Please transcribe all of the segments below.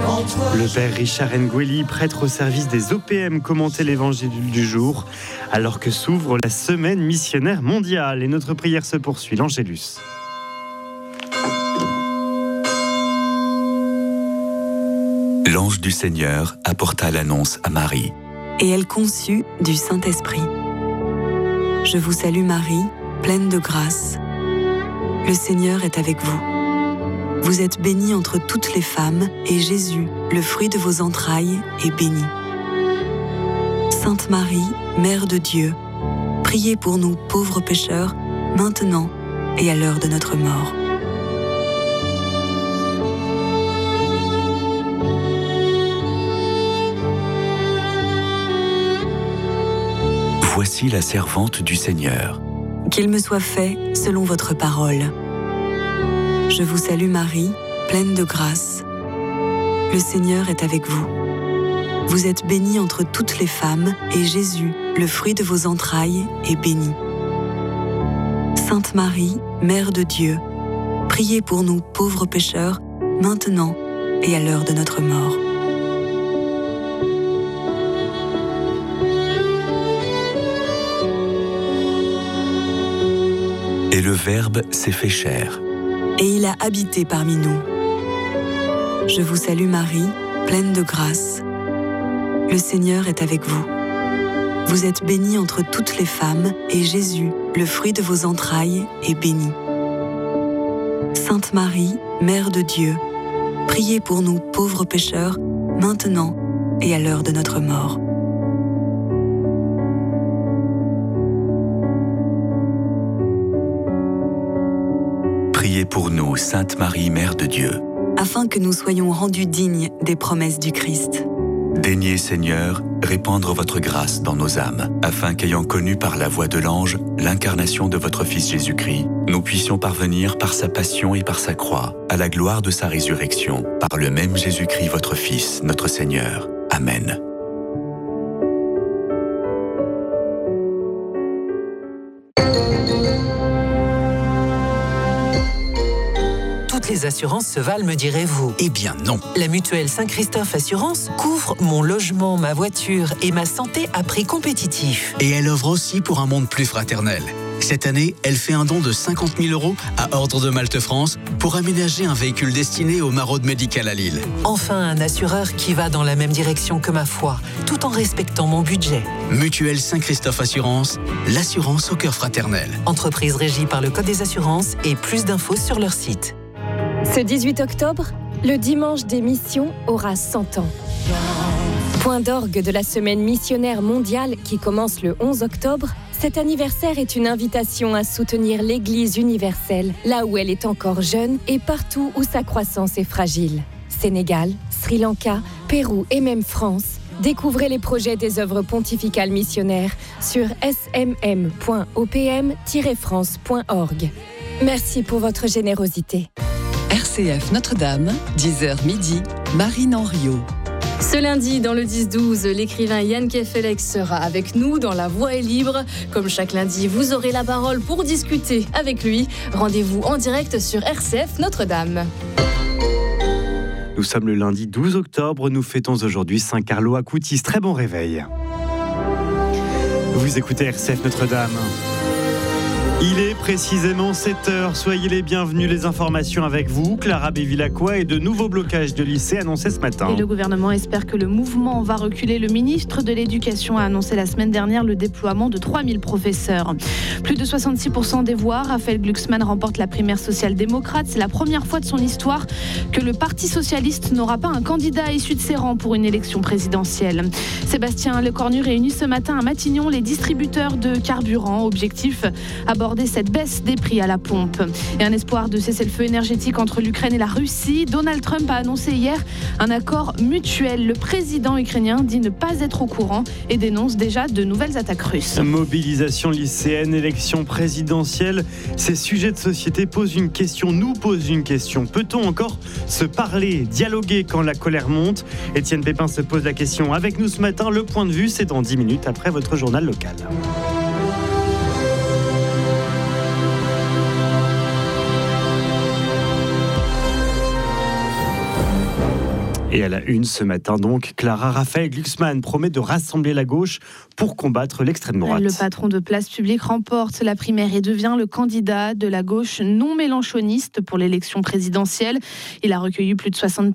Le père Richard Ngueli, prêtre au service des OPM, commentait l'évangile du jour, alors que s'ouvre la semaine missionnaire mondiale. Et notre prière se poursuit. L'Angélus. L'ange du Seigneur apporta l'annonce à Marie. Et elle conçut du Saint-Esprit. Je vous salue Marie, pleine de grâce. Le Seigneur est avec vous. Vous êtes bénie entre toutes les femmes, et Jésus, le fruit de vos entrailles, est béni. Sainte Marie, Mère de Dieu, priez pour nous pauvres pécheurs, maintenant et à l'heure de notre mort. Voici la servante du Seigneur. Qu'il me soit fait selon votre parole. Je vous salue Marie, pleine de grâce. Le Seigneur est avec vous. Vous êtes bénie entre toutes les femmes, et Jésus, le fruit de vos entrailles, est béni. Sainte Marie, Mère de Dieu, priez pour nous pauvres pécheurs, maintenant et à l'heure de notre mort. Et le Verbe s'est fait chair. Et il a habité parmi nous. Je vous salue Marie, pleine de grâce. Le Seigneur est avec vous. Vous êtes bénie entre toutes les femmes, et Jésus, le fruit de vos entrailles, est béni. Sainte Marie, Mère de Dieu, priez pour nous pauvres pécheurs, maintenant et à l'heure de notre mort. Priez pour nous, Sainte Marie, Mère de Dieu. Afin que nous soyons rendus dignes des promesses du Christ. Daignez, Seigneur, répandre votre grâce dans nos âmes, afin qu'ayant connu par la voix de l'ange l'incarnation de votre Fils Jésus-Christ, nous puissions parvenir par sa passion et par sa croix à la gloire de sa résurrection, par le même Jésus-Christ, votre Fils, notre Seigneur. Amen. Toutes les assurances se valent, me direz-vous. Eh bien non. La mutuelle Saint-Christophe Assurance couvre mon logement, ma voiture et ma santé à prix compétitif. Et elle œuvre aussi pour un monde plus fraternel. Cette année, elle fait un don de 50 000 € à Ordre de Malte France pour aménager un véhicule destiné aux maraudes médicales à Lille. Enfin, un assureur qui va dans la même direction que ma foi, tout en respectant mon budget. Mutuelle Saint-Christophe Assurance, l'assurance au cœur fraternel. Entreprise régie par le Code des assurances et plus d'infos sur leur site. Ce 18 octobre, le dimanche des missions aura 100 ans. Point d'orgue de la semaine missionnaire mondiale qui commence le 11 octobre, cet anniversaire est une invitation à soutenir l'Église universelle, là où elle est encore jeune et partout où sa croissance est fragile. Sénégal, Sri Lanka, Pérou et même France. Découvrez les projets des œuvres pontificales missionnaires sur smm.opm-france.org. Merci pour votre générosité. RCF Notre-Dame, 10h midi, Marine Henriot. Ce lundi, dans le 10-12, l'écrivain Yann Kefelec sera avec nous dans La Voix est libre. Comme chaque lundi, vous aurez la parole pour discuter avec lui. Rendez-vous en direct sur RCF Notre-Dame. Nous sommes le lundi 12 octobre. Nous fêtons aujourd'hui Saint Carlo Acutis. Très bon réveil. Vous écoutez RCF Notre-Dame. Il est précisément 7h, soyez les bienvenus, les informations avec vous, Clara Bévilacqua, et de nouveaux blocages de lycées annoncés ce matin. Et le gouvernement espère que le mouvement va reculer. Le ministre de l'Éducation a annoncé la semaine dernière le déploiement de 3000 professeurs. Plus de 66% des voix, Raphaël Glucksmann remporte la primaire social-démocrate. C'est la première fois de son histoire que le Parti socialiste n'aura pas un candidat issu de ses rangs pour une élection présidentielle. Sébastien Lecornu réunit ce matin à Matignon les distributeurs de carburant. Objectif, aborder cette baisse des prix à la pompe. Et un espoir de cessez-le-feu énergétique entre l'Ukraine et la Russie. Donald Trump a annoncé hier un accord mutuel. Le président ukrainien dit ne pas être au courant et dénonce déjà de nouvelles attaques russes. Mobilisation lycéenne, élection présidentielle, ces sujets de société posent une question, nous posent une question. Peut-on encore se parler, dialoguer quand la colère monte ? Étienne Pépin se pose la question avec nous ce matin. Le point de vue, c'est dans 10 minutes après votre journal local. Et à la une ce matin donc, Clara Raphaël Glucksmann promet de rassembler la gauche pour combattre l'extrême droite. Le patron de Place Publique remporte la primaire et devient le candidat de la gauche non mélenchoniste pour l'élection présidentielle. Il a recueilli plus de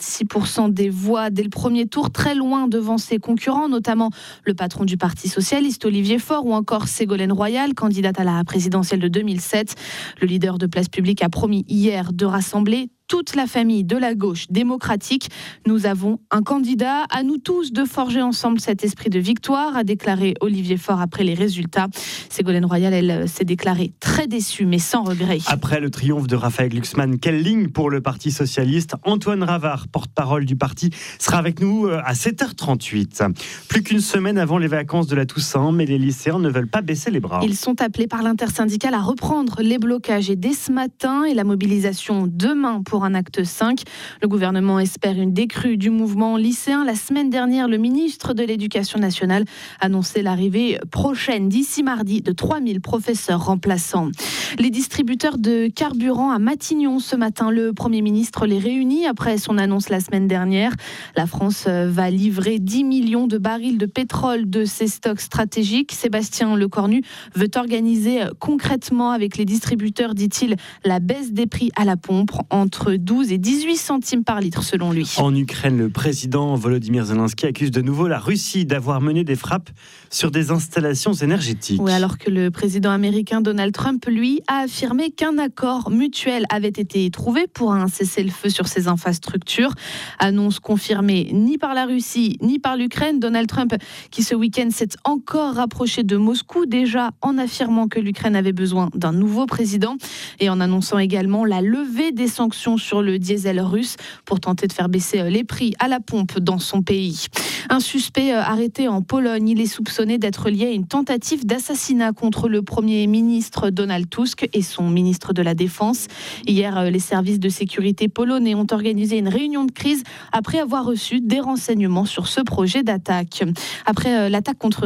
66% des voix dès le premier tour, très loin devant ses concurrents, notamment le patron du Parti socialiste, Olivier Faure, ou encore Ségolène Royal, candidate à la présidentielle de 2007. Le leader de Place Publique a promis hier de rassembler toute la famille de la gauche démocratique. Nous avons un candidat, à nous tous de forger ensemble cet esprit de victoire, a déclaré Olivier Faure après les résultats. Ségolène Royal, elle s'est déclarée très déçue, mais sans regret. Après le triomphe de Raphaël Glucksmann, quelle ligne pour le Parti socialiste ? Antoine Ravard, porte-parole du parti, sera avec nous à 7h38. Plus qu'une semaine avant les vacances de la Toussaint, mais les lycéens ne veulent pas baisser les bras. Ils sont appelés par l'intersyndicale à reprendre les blocages et dès ce matin et la mobilisation demain pour un acte 5. Le gouvernement espère une décrue du mouvement lycéen. La semaine dernière, le ministre de l'Éducation nationale annonçait l'arrivée prochaine, d'ici mardi, de 3000 professeurs remplaçants. Les distributeurs de carburant à Matignon ce matin, le Premier ministre les réunit après son annonce la semaine dernière. La France va livrer 10 millions de barils de pétrole de ses stocks stratégiques. Sébastien Lecornu veut organiser concrètement avec les distributeurs, dit-il, la baisse des prix à la pompe entre 12 et 18 centimes par litre selon lui. En Ukraine, le président Volodymyr Zelensky accuse de nouveau la Russie d'avoir mené des frappes sur des installations énergétiques. Oui, alors que le président américain Donald Trump, lui, a affirmé qu'un accord mutuel avait été trouvé pour un cessez-le-feu sur ces infrastructures. Annonce confirmée ni par la Russie ni par l'Ukraine. Donald Trump, qui ce week-end s'est encore rapproché de Moscou, déjà en affirmant que l'Ukraine avait besoin d'un nouveau président et en annonçant également la levée des sanctions sur le diesel russe pour tenter de faire baisser les prix à la pompe dans son pays. Un suspect arrêté en Pologne, il est soupçonné d'être lié à une tentative d'assassinat contre le Premier ministre Donald Tusk et son ministre de la Défense. Hier, les services de sécurité polonais ont organisé une réunion de crise après avoir reçu des renseignements sur ce projet d'attaque. Après l'attaque contre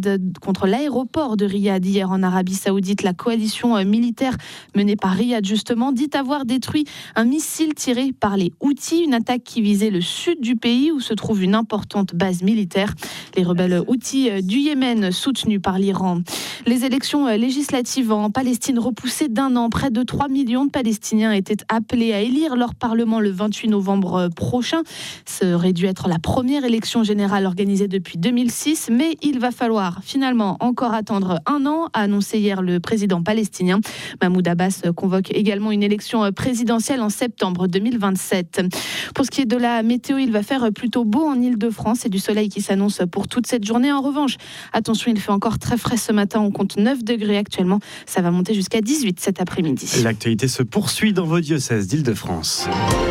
l'aéroport de Riyad hier en Arabie Saoudite, la coalition militaire menée par Riyad justement dit avoir détruit un missile tiré par les Houthis, une attaque qui visait le sud du pays où se trouve une importante base militaire. Les rebelles Houthis du Yémen soutenus par l'Iran. Les élections législatives en Palestine repoussées d'un an. Près de 3 millions de Palestiniens étaient appelés à élire leur parlement le 28 novembre prochain. Ça aurait dû être la première élection générale organisée depuis 2006, mais il va falloir finalement encore attendre un an, a annoncé hier le président palestinien. Mahmoud Abbas convoque également une élection présidentielle en septembre 2027. Pour ce qui est de la météo, il va faire plutôt beau en Ile-de-France et du soleil qui s'annonce pour toute cette journée. En revanche, attention, il fait encore très frais ce matin. On compte 9 degrés actuellement. Ça va monter jusqu'à 18 cet après-midi. L'actualité se poursuit dans vos diocèses d'Île-de-France.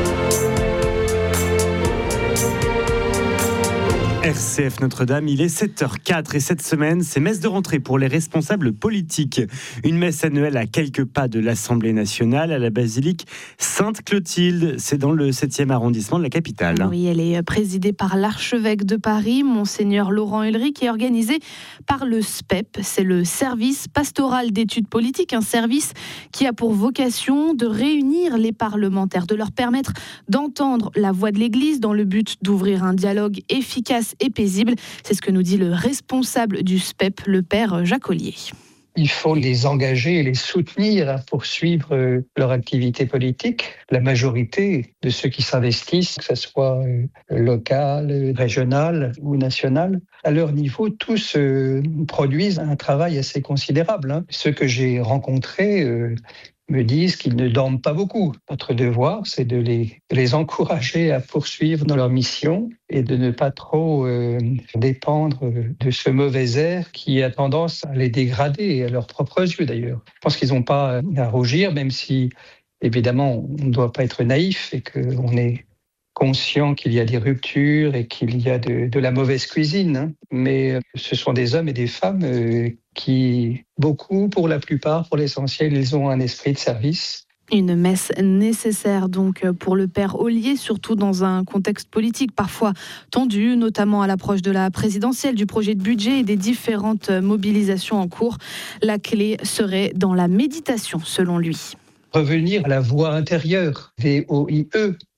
RCF Notre-Dame, il est 7h04 et cette semaine, c'est messe de rentrée pour les responsables politiques. Une messe annuelle à quelques pas de l'Assemblée nationale, à la basilique Sainte-Clotilde. C'est dans le 7e arrondissement de la capitale. Oui, elle est présidée par l'archevêque de Paris, Monseigneur Laurent Ulrich, et organisée par le SPEP. C'est le service pastoral d'études politiques, un service qui a pour vocation de réunir les parlementaires, de leur permettre d'entendre la voix de l'Église dans le but d'ouvrir un dialogue efficace et paisible. C'est ce que nous dit le responsable du SPEP, le père Jacques Ollier. Il faut les engager et les soutenir à poursuivre leur activité politique. La majorité de ceux qui s'investissent, que ce soit local, régional ou national, à leur niveau, tous produisent un travail assez considérable. Ceux que j'ai rencontrés me disent qu'ils ne dorment pas beaucoup. Notre devoir, c'est de les encourager à poursuivre dans leur mission et de ne pas trop dépendre de ce mauvais air qui a tendance à les dégrader, à leurs propres yeux d'ailleurs. Je pense qu'ils n'ont pas à rougir, même si, évidemment, on ne doit pas être naïf et qu'on est conscient qu'il y a des ruptures et qu'il y a de la mauvaise cuisine. Mais ce sont des hommes et des femmes qui, beaucoup, pour la plupart, pour l'essentiel, ils ont un esprit de service. Une messe nécessaire donc pour le père Ollier, surtout dans un contexte politique parfois tendu, notamment à l'approche de la présidentielle, du projet de budget et des différentes mobilisations en cours. La clé serait dans la méditation, selon lui. Revenir à la voix intérieure, VOIE,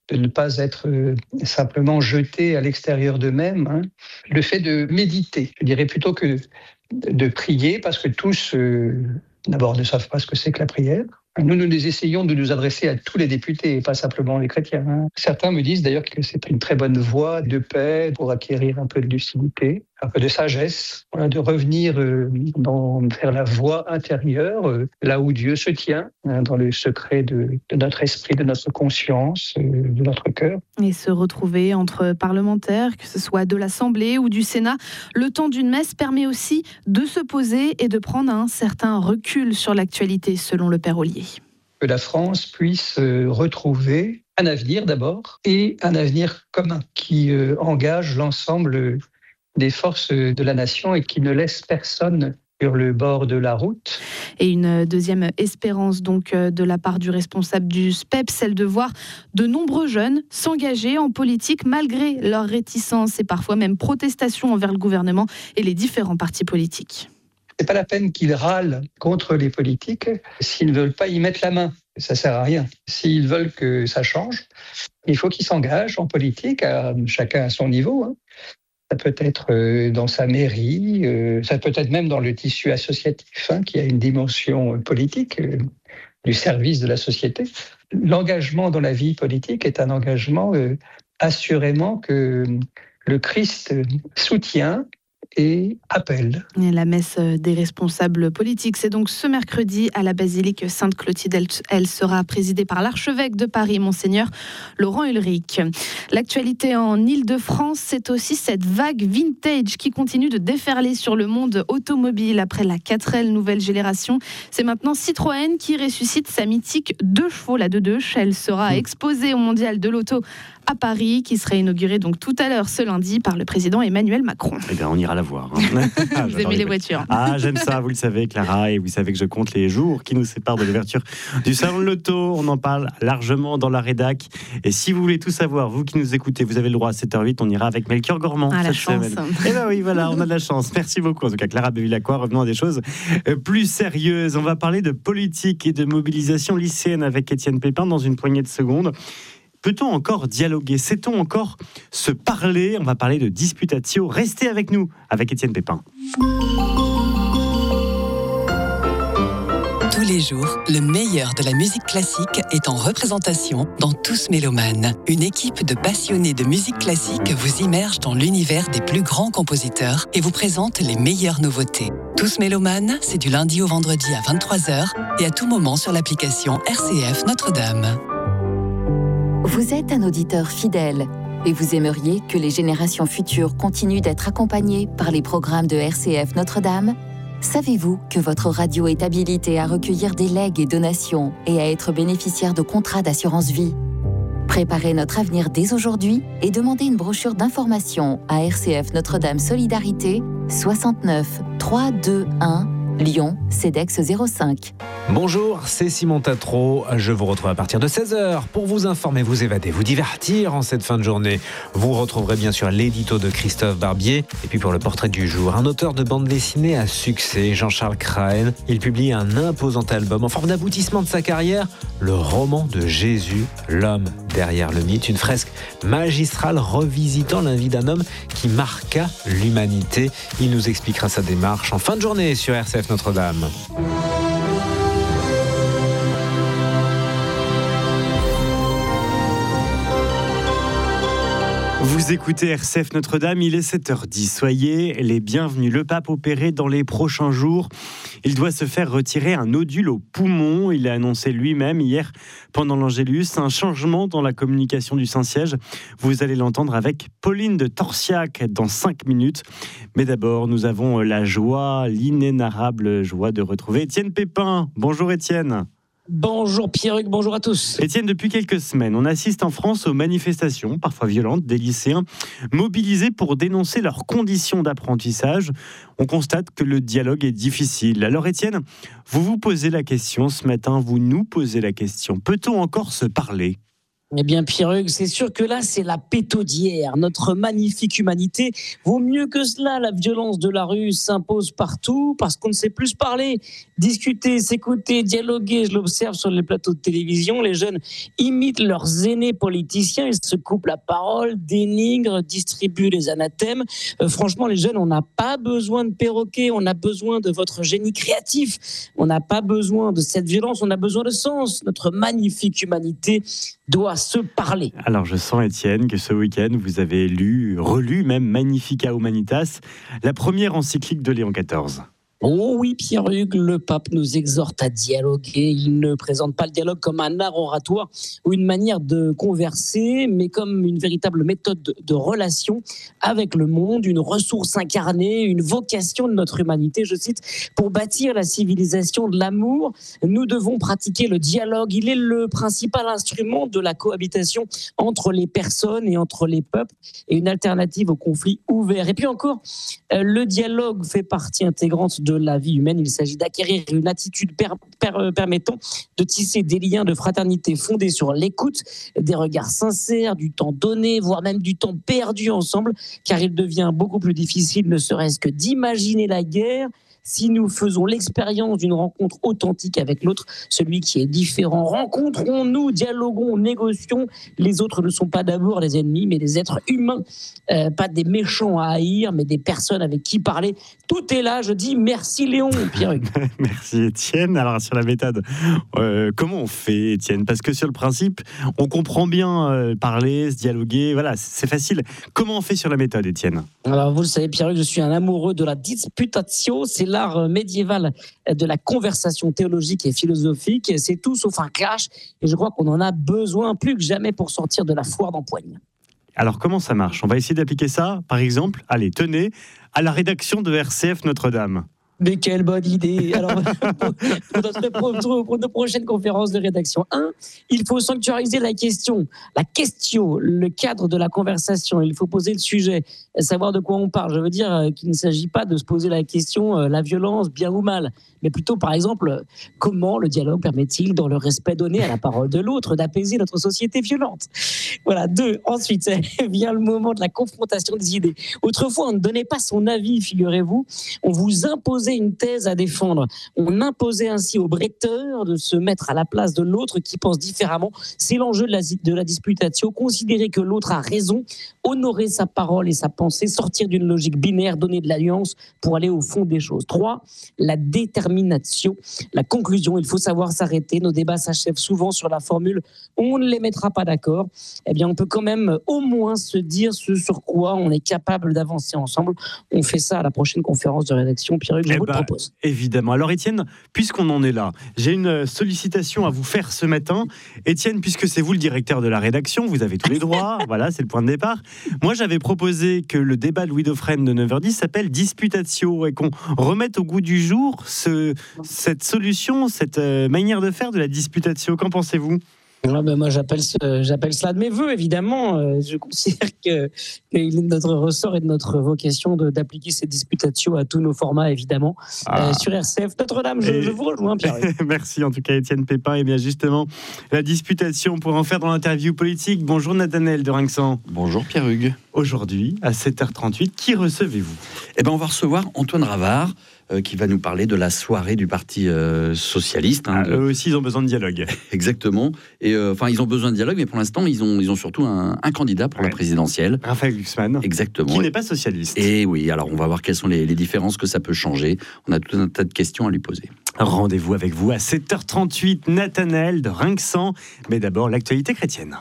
de ne pas être simplement jetés à l'extérieur d'eux-mêmes. Hein. Le fait de méditer, je dirais plutôt que de prier, parce que tous, d'abord, ne savent pas ce que c'est que la prière. Nous essayons de nous adresser à tous les députés, et pas simplement les chrétiens. Hein. Certains me disent d'ailleurs que c'est une très bonne voie de paix pour acquérir un peu de lucidité, un peu de sagesse, de revenir vers la voie intérieure, là où Dieu se tient, dans le secret de notre esprit, de notre conscience, de notre cœur. Et se retrouver entre parlementaires, que ce soit de l'Assemblée ou du Sénat, le temps d'une messe permet aussi de se poser et de prendre un certain recul sur l'actualité, selon le Père Ollier. Que la France puisse retrouver un avenir d'abord, et un avenir commun qui engage l'ensemble des forces de la nation et qui ne laisse personne sur le bord de la route. Et une deuxième espérance donc de la part du responsable du SPEP, celle de voir de nombreux jeunes s'engager en politique malgré leurs réticences et parfois même protestations envers le gouvernement et les différents partis politiques. C'est pas la peine qu'ils râlent contre les politiques s'ils ne veulent pas y mettre la main. Ça sert à rien. S'ils veulent que ça change, il faut qu'ils s'engagent en politique, chacun à son niveau. Hein. Ça peut être dans sa mairie, ça peut être même dans le tissu associatif, qui a une dimension politique, du service de la société. L'engagement dans la vie politique est un engagement assurément que le Christ soutient et appelle. Et la messe des responsables politiques, c'est donc ce mercredi à la basilique Sainte-Clotilde. Elle sera présidée par l'archevêque de Paris, Monseigneur Laurent Ulrich. L'actualité en Île-de-France, c'est aussi cette vague vintage qui continue de déferler sur le monde automobile après la 4L nouvelle génération. C'est maintenant Citroën qui ressuscite sa mythique 2 chevaux, la 2.2. Elle sera exposée au Mondial de l'Auto à Paris, qui sera inaugurée donc tout à l'heure ce lundi par le président Emmanuel Macron. Eh bien, on ira la voir. Vous aimez les voitures. J'aime ça, vous le savez, Clara, et vous savez que je compte les jours qui nous séparent de l'ouverture du salon de l'auto. On en parle largement dans la rédac. Et si vous voulez tout savoir, vous qui nous écoutez, vous avez le droit à 7h08, on ira avec Melchior Gormand cette semaine. Eh bien oui, voilà, on a de la chance. Merci beaucoup. En tout cas, Clara Bevilacqua, revenons à des choses plus sérieuses. On va parler de politique et de mobilisation lycéenne avec Étienne Pépin dans une poignée de secondes. Peut-on encore dialoguer? Sait-on encore se parler? On va parler de disputatio. Restez avec nous, avec Étienne Pépin. Tous les jours, le meilleur de la musique classique est en représentation dans Tous Mélomanes. Une équipe de passionnés de musique classique vous immerge dans l'univers des plus grands compositeurs et vous présente les meilleures nouveautés. Tous Mélomanes, c'est du lundi au vendredi à 23h et à tout moment sur l'application RCF Notre-Dame. Vous êtes un auditeur fidèle et vous aimeriez que les générations futures continuent d'être accompagnées par les programmes de RCF Notre-Dame? Savez-vous que votre radio est habilitée à recueillir des legs et donations et à être bénéficiaire de contrats d'assurance vie? Préparez notre avenir dès aujourd'hui et demandez une brochure d'information à RCF Notre-Dame Solidarité 69 321 Lyon, CEDEX 05. Bonjour, c'est Simon Tatro. Je vous retrouve à partir de 16h pour vous informer, vous évader, vous divertir en cette fin de journée. Vous retrouverez bien sûr l'édito de Christophe Barbier. Et puis pour le portrait du jour, un auteur de bande dessinée à succès, Jean-Charles Crahen. Il publie un imposant album en forme d'aboutissement de sa carrière, le roman de Jésus, l'homme derrière le mythe. Une fresque magistrale revisitant la vie d'un homme qui marqua l'humanité. Il nous expliquera sa démarche en fin de journée sur RCF Notre-Dame. Vous écoutez RCF Notre-Dame, il est 7h10. Soyez les bienvenus. Le pape opéré dans les prochains jours. Il doit se faire retirer un nodule au poumon. Il a annoncé lui-même hier pendant l'Angélus un changement dans la communication du Saint-Siège. Vous allez l'entendre avec Pauline de Torsiac dans 5 minutes. Mais d'abord, nous avons la joie, l'inénarrable joie de retrouver Étienne Pépin. Bonjour Étienne. Bonjour Pierruc, bonjour à tous. Étienne, depuis quelques semaines, on assiste en France aux manifestations, parfois violentes, des lycéens mobilisés pour dénoncer leurs conditions d'apprentissage. On constate que le dialogue est difficile. Alors Étienne, vous vous posez la question ce matin, vous nous posez la question. Peut-on encore se parler ? Eh bien, Pierre-Hugues, c'est sûr que là, c'est la péto d'hier. Notre magnifique humanité vaut mieux que cela. La violence de la rue s'impose partout parce qu'on ne sait plus se parler, discuter, s'écouter, dialoguer. Je l'observe sur les plateaux de télévision. Les jeunes imitent leurs aînés politiciens. Ils se coupent la parole, dénigrent, distribuent les anathèmes. Franchement, les jeunes, on n'a pas besoin de perroquets. On a besoin de votre génie créatif. On n'a pas besoin de cette violence. On a besoin de sens. Notre magnifique humanité doit se parler. Alors je sens, Étienne, que ce week-end, vous avez relu même Magnificat Humanitas, la première encyclique de Léon XIV. Oh oui, Pierre-Hugues, le pape nous exhorte à dialoguer. Il ne présente pas le dialogue comme un art oratoire ou une manière de converser, mais comme une véritable méthode de relation avec le monde, une ressource incarnée, une vocation de notre humanité. Je cite, pour bâtir la civilisation de l'amour, nous devons pratiquer le dialogue. Il est le principal instrument de la cohabitation entre les personnes et entre les peuples et une alternative au conflit ouvert. Et puis encore, le dialogue fait partie intégrante de la vie humaine. Il s'agit d'acquérir une attitude permettant de tisser des liens de fraternité fondés sur l'écoute, des regards sincères, du temps donné, voire même du temps perdu ensemble, car il devient beaucoup plus difficile, ne serait-ce que d'imaginer la guerre, si nous faisons l'expérience d'une rencontre authentique avec l'autre, celui qui est différent. Rencontrons-nous, dialoguons, négocions. Les autres ne sont pas d'abord les ennemis, mais des êtres humains. Pas des méchants à haïr, mais des personnes avec qui parler. Tout est là, je dis merci Léon, Pierre-Hugues. Merci Étienne. Alors sur la méthode, comment on fait, Étienne? Parce que sur le principe, on comprend bien parler, se dialoguer, voilà, c'est facile. Comment on fait sur la méthode, Étienne? Alors vous le savez, Pierre-Hugues, je suis un amoureux de la disputatio, c'est l'art médiéval de la conversation théologique et philosophique. C'est tout sauf un clash et je crois qu'on en a besoin plus que jamais pour sortir de la foire d'empoigne. Alors comment ça marche? On va essayer d'appliquer ça, par exemple, allez, tenez, à la rédaction de RCF Notre-Dame. Mais quelle bonne idée! Alors, pour nos prochaines conférences de rédaction, il faut sanctuariser la question, le cadre de la conversation. Il faut poser le sujet, savoir de quoi on parle. Je veux dire qu'il ne s'agit pas de se poser la question, la violence, bien ou mal, mais plutôt, par exemple, comment le dialogue permet-il, dans le respect donné à la parole de l'autre, d'apaiser notre société violente? Voilà. 2, ensuite, vient le moment de la confrontation des idées. Autrefois, on ne donnait pas son avis, figurez-vous. On vous imposait une thèse à défendre. On imposait ainsi aux breteurs de se mettre à la place de l'autre qui pense différemment. C'est l'enjeu de la disputatio. Considérer que l'autre a raison, honorer sa parole et sa pensée, sortir d'une logique binaire, donner de l'alliance pour aller au fond des choses. 3, la déterminatio, la conclusion. Il faut savoir s'arrêter. Nos débats s'achèvent souvent sur la formule « on ne les mettra pas d'accord ». Eh bien, on peut quand même au moins se dire ce sur quoi on est capable d'avancer ensemble. On fait ça à la prochaine conférence de rédaction. Pierre-Hugues, je vous le propose. Évidemment. Alors Étienne, puisqu'on en est là, j'ai une sollicitation à vous faire ce matin. Étienne, puisque c'est vous le directeur de la rédaction, vous avez tous les droits, voilà, c'est le point de départ. Moi, j'avais proposé que le débat de Louis Dauphren de 9h10 s'appelle Disputatio et qu'on remette au goût du jour cette solution, cette manière de faire de la disputatio. Qu'en pensez-vous ? Moi, j'appelle cela de mes voeux, évidemment. Je considère qu'il est de notre ressort et de notre vocation d'appliquer ces disputatio à tous nos formats, évidemment. Sur RCF Notre-Dame, je vous rejoins, Pierre. Merci en tout cas, Étienne Pépin. Et bien justement, la disputatio, on pourrait en faire dans l'interview politique. Bonjour Nathanaël de Rinxan. Bonjour Pierre-Hugues. Aujourd'hui, à 7h38, qui recevez-vous ? On va recevoir Antoine Ravard, qui va nous parler de la soirée du Parti Socialiste. Eux aussi, ils ont besoin de dialogue. Exactement. Et ils ont besoin de dialogue, mais pour l'instant, ils ont surtout un candidat pour la présidentielle. Raphaël Glucksmann. Exactement. Qui n'est pas socialiste. Et oui, alors on va voir quelles sont les différences que ça peut changer. On a tout un tas de questions à lui poser. Rendez-vous avec vous à 7h38, Nathanaël de Rinxan. Mais d'abord, l'actualité chrétienne.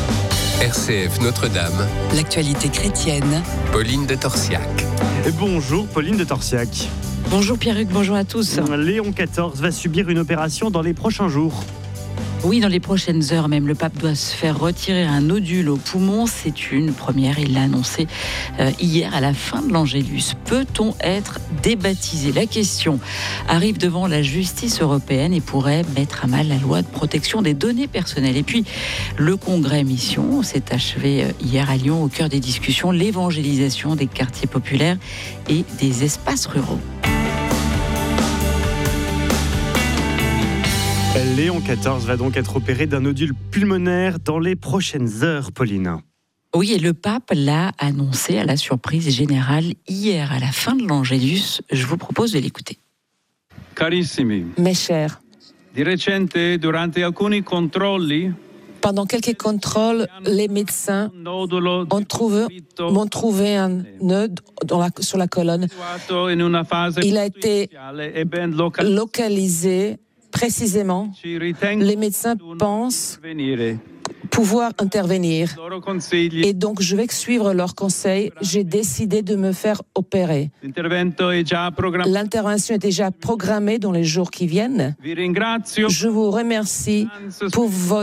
RCF Notre-Dame. L'actualité chrétienne. Pauline de Torsiac. Et bonjour Pauline de Torsiac. Bonjour Pierre-Hugues, bonjour à tous. Léon XIV va subir une opération dans les prochains jours. Oui, dans les prochaines heures même, le pape doit se faire retirer un nodule au poumon. C'est une première, il l'a annoncé hier à la fin de l'Angélus. Peut-on être débaptisé ? La question arrive devant la justice européenne et pourrait mettre à mal la loi de protection des données personnelles. Et puis, le congrès Mission s'est achevé hier à Lyon, au cœur des discussions, l'évangélisation des quartiers populaires et des espaces ruraux. Léon XIV va donc être opéré d'un nodule pulmonaire dans les prochaines heures, Pauline. Oui, et le pape l'a annoncé à la surprise générale hier à la fin de l'Angélus. Je vous propose de l'écouter. Carissimi, mes chers, di recente, durante alcuni controlli, pendant quelques contrôles, les médecins m'ont trouvé un nœud sur la colonne. Il a été localisé précisément. Les médecins pensent pouvoir intervenir. Et donc, je vais suivre leurs conseils. J'ai décidé de me faire opérer. L'intervention est déjà programmée dans les jours qui viennent. Je vous remercie pour vos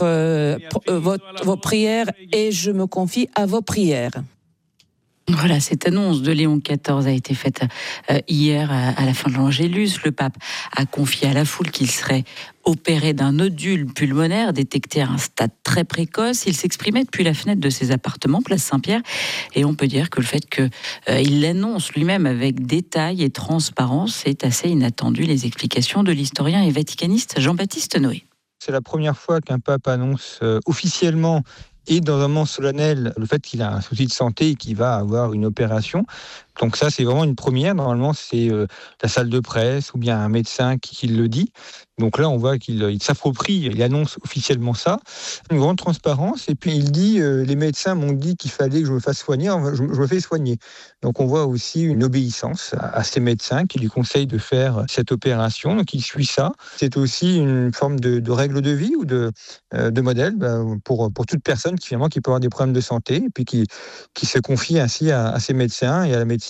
prières et je me confie à vos prières. Voilà, cette annonce de Léon XIV a été faite hier à la fin de l'Angélus. Le pape a confié à la foule qu'il serait opéré d'un nodule pulmonaire détecté à un stade très précoce. Il s'exprimait depuis la fenêtre de ses appartements, place Saint-Pierre. Et on peut dire que le fait qu'il l'annonce lui-même avec détail et transparence est assez inattendu. Les explications de l'historien et vaticaniste Jean-Baptiste Noé. C'est la première fois qu'un pape annonce officiellement et dans un moment solennel le fait qu'il a un souci de santé et qu'il va avoir une opération. Donc ça, c'est vraiment une première. Normalement, c'est la salle de presse ou bien un médecin qui le dit. Donc là, on voit qu'il s'approprie, il annonce officiellement ça. Une grande transparence. Et puis il dit, les médecins m'ont dit qu'il fallait que je me fasse soigner, je me fais soigner. Donc on voit aussi une obéissance à ces médecins qui lui conseillent de faire cette opération. Donc il suit ça. C'est aussi une forme de règle de vie ou de modèle pour toute personne qui peut avoir des problèmes de santé et puis qui se confie ainsi à ces médecins et à la médecine.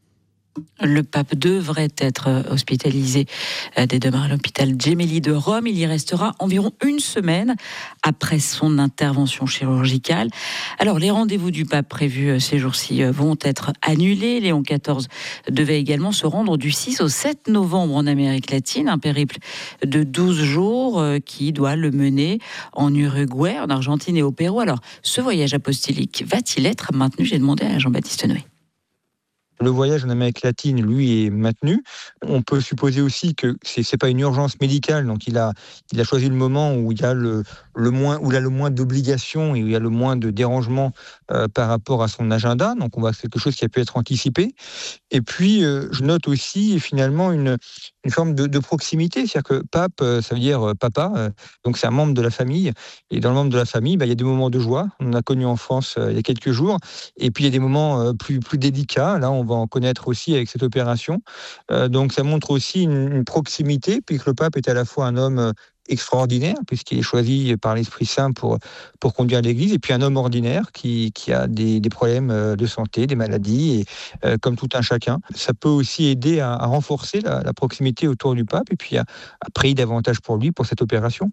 Le pape devrait être hospitalisé dès demain à l'hôpital Gemelli de Rome. Il y restera environ une semaine après son intervention chirurgicale. Alors, les rendez-vous du pape prévus ces jours-ci vont être annulés. Léon XIV devait également se rendre du 6 au 7 novembre en Amérique latine, un périple de 12 jours qui doit le mener en Uruguay, en Argentine et au Pérou. Alors, ce voyage apostolique va-t-il être maintenu ? J'ai demandé à Jean-Baptiste Noé. Le voyage en Amérique latine, lui, est maintenu. On peut supposer aussi que c'est pas une urgence médicale, donc il a choisi le moment où il y a le moins d'obligations et où il y a le moins de dérangements par rapport à son agenda. Donc on voit quelque chose qui a pu être anticipé. Et puis je note aussi finalement une forme de proximité, c'est-à-dire que pape, ça veut dire papa, donc c'est un membre de la famille. Et dans le membre de la famille, il y a des moments de joie. On en a connu en France il y a quelques jours. Et puis il y a des moments plus délicats. Là, on va en connaître aussi avec cette opération. Donc ça montre aussi une proximité, puis que le pape est à la fois un homme extraordinaire, puisqu'il est choisi par l'Esprit Saint pour conduire l'Église, et puis un homme ordinaire qui a des problèmes de santé, des maladies, et comme tout un chacun. Ça peut aussi aider à renforcer la proximité autour du pape, et puis à prier davantage pour lui, pour cette opération.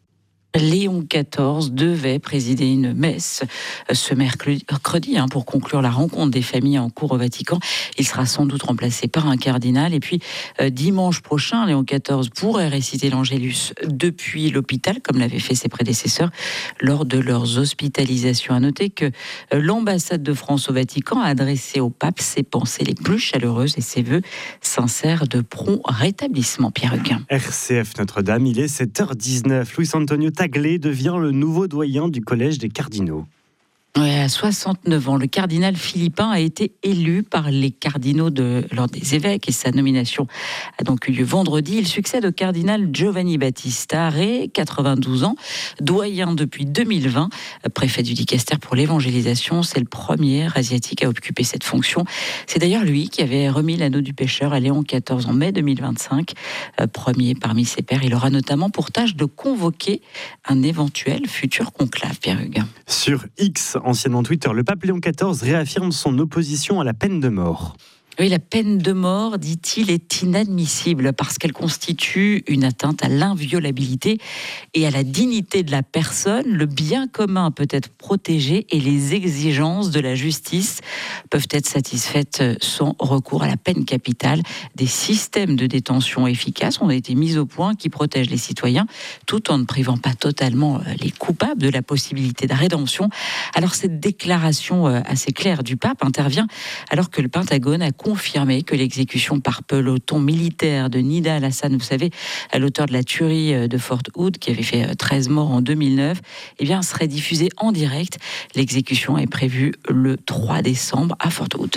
Léon XIV devait présider une messe ce mercredi pour conclure la rencontre des familles en cours au Vatican. Il sera sans doute remplacé par un cardinal. Et puis, dimanche prochain, Léon XIV pourrait réciter l'Angélus depuis l'hôpital, comme l'avaient fait ses prédécesseurs lors de leurs hospitalisations. À noter que l'ambassade de France au Vatican a adressé au pape ses pensées les plus chaleureuses et ses vœux sincères de prompt rétablissement. Pierre Huguin. RCF Notre-Dame, il est 7h19. Luis Antonio Tagle devient le nouveau doyen du Collège des cardinaux. Ouais, à 69 ans, le cardinal philippin a été élu par les cardinaux de l'Ordre des évêques et sa nomination a donc eu lieu vendredi. Il succède au cardinal Giovanni Battista Re, 92 ans, doyen depuis 2020, préfet du Dicaster pour l'évangélisation. C'est le premier asiatique à occuper cette fonction. C'est d'ailleurs lui qui avait remis l'anneau du pêcheur à Léon XIV en mai 2025. Premier parmi ses pairs, il aura notamment pour tâche de convoquer un éventuel futur conclave. Pierre Huguin. Sur X, anciennement Twitter, le pape Léon XIV réaffirme son opposition à la peine de mort. Oui, la peine de mort, dit-il, est inadmissible parce qu'elle constitue une atteinte à l'inviolabilité et à la dignité de la personne. Le bien commun peut être protégé et les exigences de la justice peuvent être satisfaites sans recours à la peine capitale. Des systèmes de détention efficaces ont été mis au point qui protègent les citoyens tout en ne privant pas totalement les coupables de la possibilité de rédemption. Alors cette déclaration assez claire du pape intervient alors que le Pentagone a confirmé que l'exécution par peloton militaire de Nida Al-Hassan, vous savez, à l'auteur de la tuerie de Fort Hood, qui avait fait 13 morts en 2009, serait diffusée en direct. L'exécution est prévue le 3 décembre à Fort Hood.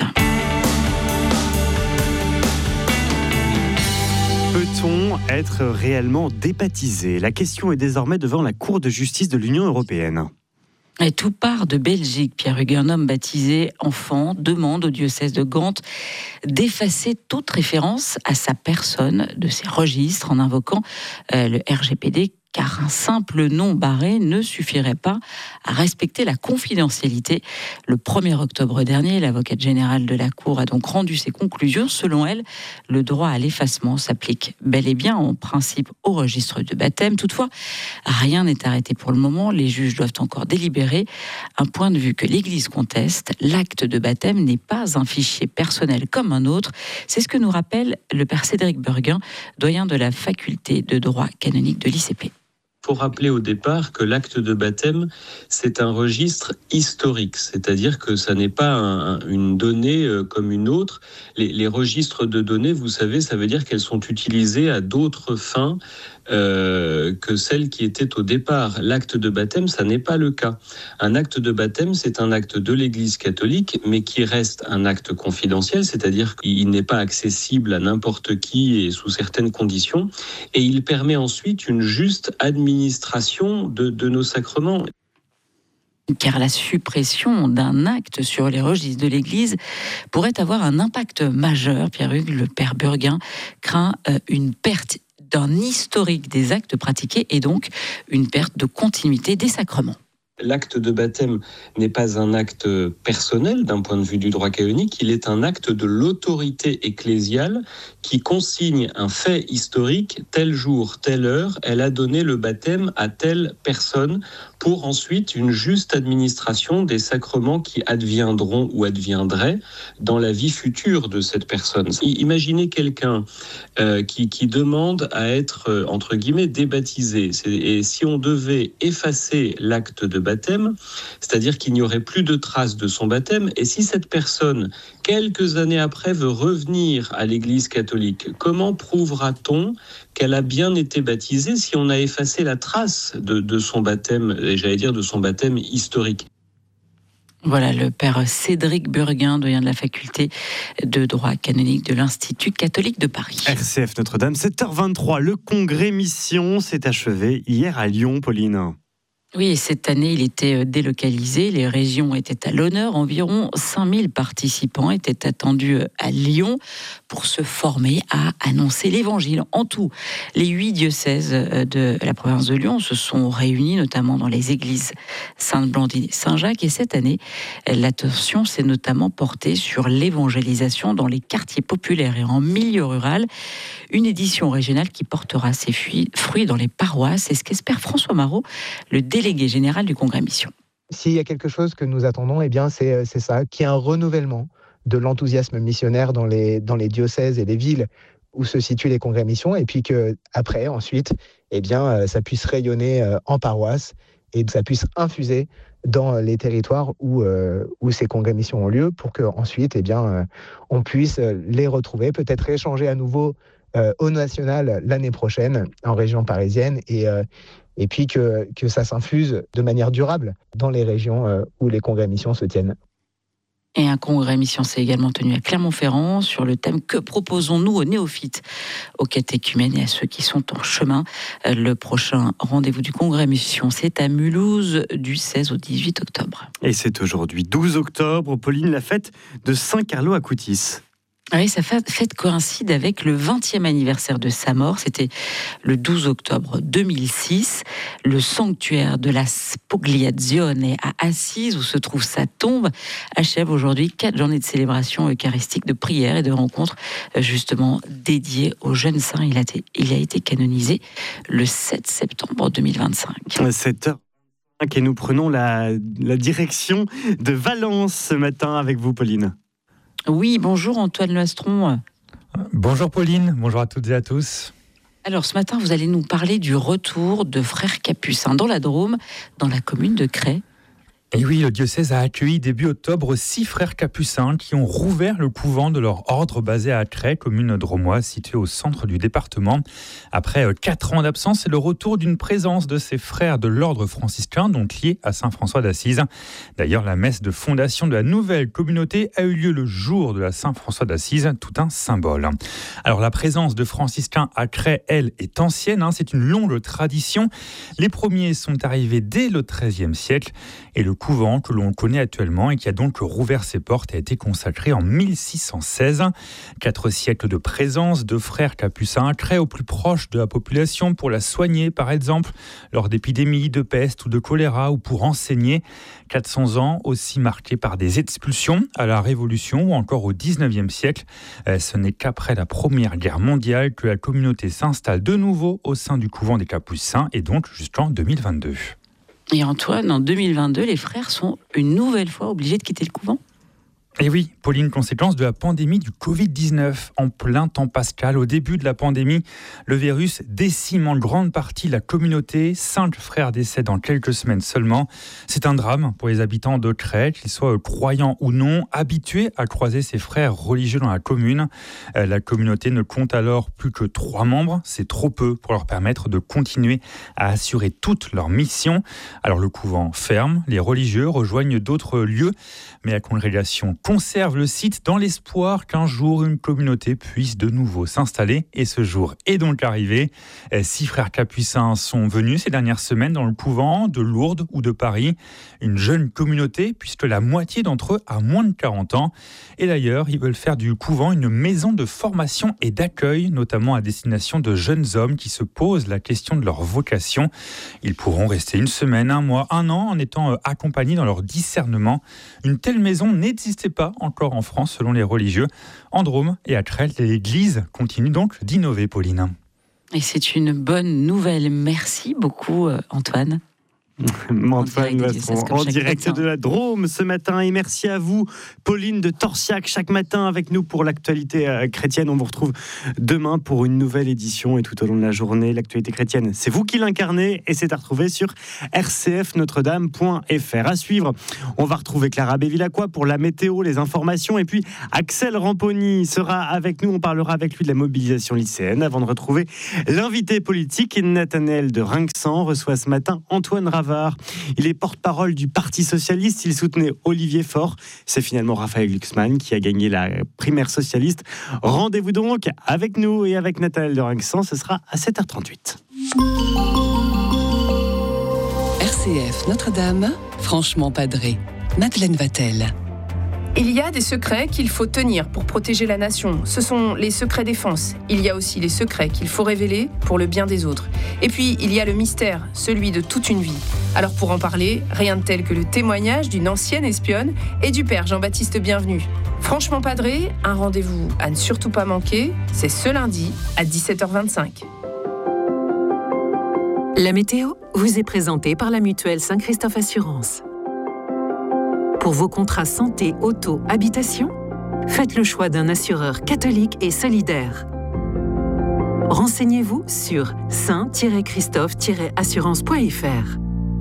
Peut-on être réellement débaptisé ? La question est désormais devant la Cour de justice de l'Union européenne. Et tout part de Belgique. Pierre-Hugues, un homme baptisé enfant, demande au diocèse de Gand d'effacer toute référence à sa personne de ses registres en invoquant le RGPD, car un simple nom barré ne suffirait pas à respecter la confidentialité. Le 1er octobre dernier, l'avocate générale de la Cour a donc rendu ses conclusions. Selon elle, le droit à l'effacement s'applique bel et bien en principe au registre de baptême. Toutefois, rien n'est arrêté pour le moment. Les juges doivent encore délibérer. Un point de vue que l'Église conteste, l'acte de baptême n'est pas un fichier personnel comme un autre. C'est ce que nous rappelle le père Cédric Burguin, doyen de la faculté de droit canonique de l'ICP. Il faut rappeler au départ que l'acte de baptême, c'est un registre historique, c'est-à-dire que ça n'est pas une donnée comme une autre. Les registres de données, vous savez, ça veut dire qu'elles sont utilisées à d'autres fins que celles qui étaient au départ. L'acte de baptême, ça n'est pas le cas. Un acte de baptême, c'est un acte de l'Église catholique, mais qui reste un acte confidentiel, c'est-à-dire qu'il n'est pas accessible à n'importe qui et sous certaines conditions, et il permet ensuite une juste administration de nos sacrements. Car la suppression d'un acte sur les registres de l'Église pourrait avoir un impact majeur. Pierre-Hugues, le père Burguin, craint une perte d'un historique des actes pratiqués et donc une perte de continuité des sacrements. L'acte de baptême n'est pas un acte personnel d'un point de vue du droit canonique, il est un acte de l'autorité ecclésiale qui consigne un fait historique, tel jour, telle heure, elle a donné le baptême à telle personne pour ensuite une juste administration des sacrements qui adviendront ou adviendraient dans la vie future de cette personne. Imaginez quelqu'un qui demande à être, entre guillemets, débaptisé. Et si on devait effacer l'acte de baptême, c'est-à-dire qu'il n'y aurait plus de traces de son baptême, et si cette personne, quelques années après, veut revenir à l'Église catholique, comment prouvera-t-on qu'elle a bien été baptisée si on a effacé la trace de son baptême, et j'allais dire de son baptême historique? Voilà le père Cédric Burguin, doyen de la faculté de droit canonique de l'Institut catholique de Paris. RCF Notre-Dame, 7h23, le congrès Mission s'est achevé hier à Lyon, Pauline. Oui, cette année, il était délocalisé. Les régions étaient à l'honneur. Environ 5000 participants étaient attendus à Lyon pour se former à annoncer l'Évangile. En tout, les 8 diocèses de la province de Lyon se sont réunis, notamment dans les églises Sainte-Blandine et Saint-Jacques. Et cette année, l'attention s'est notamment portée sur l'évangélisation dans les quartiers populaires et en milieu rural. Une édition régionale qui portera ses fruits dans les paroisses. C'est ce qu'espère François Marot, le délégué général du Congrès Mission. S'il y a quelque chose que nous attendons, eh bien c'est ça, qu'il y ait un renouvellement de l'enthousiasme missionnaire dans les diocèses et les villes où se situent les Congrès Mission, et puis qu'après, ensuite, eh bien, ça puisse rayonner en paroisse et que ça puisse infuser dans les territoires où ces Congrès Mission ont lieu, pour qu'ensuite, eh bien, on puisse les retrouver, peut-être échanger à nouveau au national l'année prochaine en région parisienne, et puis que ça s'infuse de manière durable dans les régions où les congrès missions se tiennent. Et un congrès mission s'est également tenu à Clermont-Ferrand sur le thème « Que proposons-nous aux néophytes, aux catéchumènes et à ceux qui sont en chemin ?» Le prochain rendez-vous du congrès mission, c'est à Mulhouse du 16 au 18 octobre. Et c'est aujourd'hui 12 octobre, Pauline, la fête de Saint-Carlo à Coutis. Oui, sa fête coïncide avec le 20e anniversaire de sa mort. C'était le 12 octobre 2006. Le sanctuaire de la Spogliazione à Assise, où se trouve sa tombe, achève aujourd'hui 4 journées de célébration eucharistique, de prière et de rencontres justement dédiées aux jeunes saints. Il a été canonisé le 7 septembre 2025. 7h. Et nous prenons la direction de Valence ce matin avec vous, Pauline. Oui, bonjour Antoine Lastron. Bonjour Pauline, bonjour à toutes et à tous. Alors ce matin, vous allez nous parler du retour de Frères Capucins dans la Drôme, dans la commune de Cray. Et oui, le diocèse a accueilli début octobre 6 frères capucins qui ont rouvert le couvent de leur ordre basé à Acray, commune drômoise située au centre du département. Après 4 ans d'absence, c'est le retour d'une présence de ces frères de l'ordre franciscain, donc liés à Saint François d'Assise. D'ailleurs, la messe de fondation de la nouvelle communauté a eu lieu le jour de la Saint François d'Assise, tout un symbole. Alors la présence de franciscains à Acray, elle, est ancienne, c'est une longue tradition. Les premiers sont arrivés dès le XIIIe siècle et le couvent que l'on connaît actuellement et qui a donc rouvert ses portes a été consacré en 1616. 4 siècles de présence de frères capucins créés au plus proche de la population pour la soigner par exemple lors d'épidémies de peste ou de choléra ou pour enseigner. 400 ans aussi marqués par des expulsions à la Révolution ou encore au 19e siècle. Ce n'est qu'après la Première Guerre mondiale que la communauté s'installe de nouveau au sein du couvent des Capucins et donc jusqu'en 2022. Et Antoine, en 2022, les frères sont une nouvelle fois obligés de quitter le couvent ? Et oui, Pauline, conséquence de la pandémie du Covid-19. En plein temps pascal, au début de la pandémie, le virus décime en grande partie la communauté. 5 frères décèdent en quelques semaines seulement. C'est un drame pour les habitants de Acray, qu'ils soient croyants ou non, habitués à croiser ces frères religieux dans la commune. La communauté ne compte alors plus que 3 membres. C'est trop peu pour leur permettre de continuer à assurer toute leur mission. Alors le couvent ferme, les religieux rejoignent d'autres lieux, mais la congrégation conserve le site dans l'espoir qu'un jour une communauté puisse de nouveau s'installer. Et ce jour est donc arrivé. 6 frères capucins sont venus ces dernières semaines dans le couvent de Lourdes ou de Paris. Une jeune communauté puisque la moitié d'entre eux a moins de 40 ans. Et d'ailleurs, ils veulent faire du couvent une maison de formation et d'accueil, notamment à destination de jeunes hommes qui se posent la question de leur vocation. Ils pourront rester 1 semaine, 1 mois, 1 an en étant accompagnés dans leur discernement. Une telle maison n'existait pas encore en France selon les religieux. En Drôme et à Acray, l'Église continue donc d'innover, Pauline. Et c'est une bonne nouvelle. Merci beaucoup, Antoine. Antoine Vastron, en direct de la Drôme ce matin. Et merci à vous, Pauline de Torsiac, chaque matin avec nous pour l'actualité chrétienne. On vous retrouve demain pour une nouvelle édition et tout au long de la journée. L'actualité chrétienne, c'est vous qui l'incarnez et c'est à retrouver sur rcfnotredame.fr. À suivre, on va retrouver Clara Bévilacqua pour la météo, les informations. Et puis Axel Ramponi sera avec nous. On parlera avec lui de la mobilisation lycéenne avant de retrouver l'invité politique. Nathanaël de Rinxan reçoit ce matin Antoine Ravard. Il est porte-parole du Parti Socialiste. Il soutenait Olivier Faure. C'est finalement Raphaël Glucksmann qui a gagné la primaire socialiste. Rendez-vous donc avec nous et avec Nathanaël de Rinxan. Ce sera à 7h38. RCF Notre-Dame, franchement padré. Madeleine Vatel. Il y a des secrets qu'il faut tenir pour protéger la nation. Ce sont les secrets défense. Il y a aussi les secrets qu'il faut révéler pour le bien des autres. Et puis, il y a le mystère, celui de toute une vie. Alors pour en parler, rien de tel que le témoignage d'une ancienne espionne et du père Jean-Baptiste Bienvenu. Franchement padré, un rendez-vous à ne surtout pas manquer, c'est ce lundi à 17h25. La météo vous est présentée par la mutuelle Saint-Christophe Assurance. Pour vos contrats santé, auto, habitation, faites le choix d'un assureur catholique et solidaire. Renseignez-vous sur saint-christophe-assurance.fr.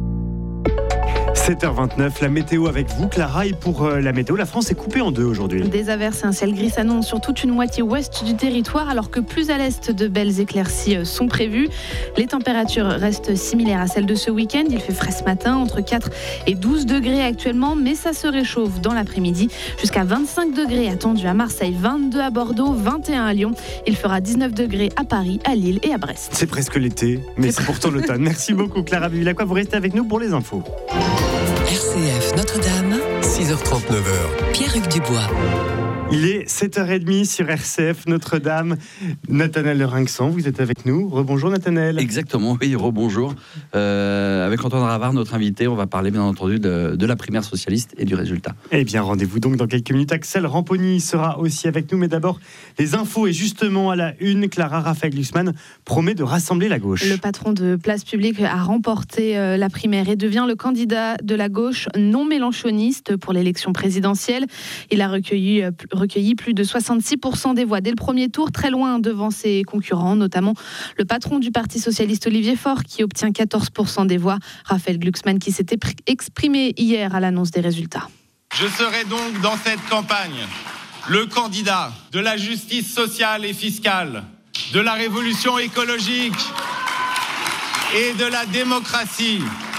7h29, la météo avec vous, Clara. Et pour la météo, la France est coupée en deux aujourd'hui. Des averses et un ciel gris s'annoncent sur toute une moitié ouest du territoire, alors que plus à l'est, de belles éclaircies sont prévues. Les températures restent similaires à celles de ce week-end. Il fait frais ce matin, entre 4 et 12 degrés actuellement, mais ça se réchauffe dans l'après-midi. Jusqu'à 25 degrés attendus à Marseille, 22 à Bordeaux, 21 à Lyon. Il fera 19 degrés à Paris, à Lille et à Brest. C'est presque l'été, mais c'est pourtant l'automne. Merci beaucoup, Clara Bévilacqua. Vous restez avec nous pour les infos. RCF Notre-Dame, 6h39. Pierre-Hugues Dubois. Il est 7h30 sur RCF Notre-Dame. Nathanaël de Rinxan, vous êtes avec nous. Rebonjour Nathanaël. Exactement, oui, rebonjour. Avec Antoine Ravard, notre invité, on va parler bien entendu de la primaire socialiste et du résultat. Eh bien, rendez-vous donc dans quelques minutes. Axel Ramponi sera aussi avec nous, mais d'abord, les infos. Et justement, à la une, Clara, Raphaël Glucksmann promet de rassembler la gauche. Le patron de Place Publique a remporté la primaire et devient le candidat de la gauche non mélenchoniste pour l'élection présidentielle. Il a recueilli recueilli plus de 66% des voix dès le premier tour, très loin devant ses concurrents, notamment le patron du Parti socialiste Olivier Faure qui obtient 14% des voix. Raphaël Glucksmann qui s'était exprimé hier à l'annonce des résultats. Je serai donc dans cette campagne le candidat de la justice sociale et fiscale, de la révolution écologique et de la démocratie,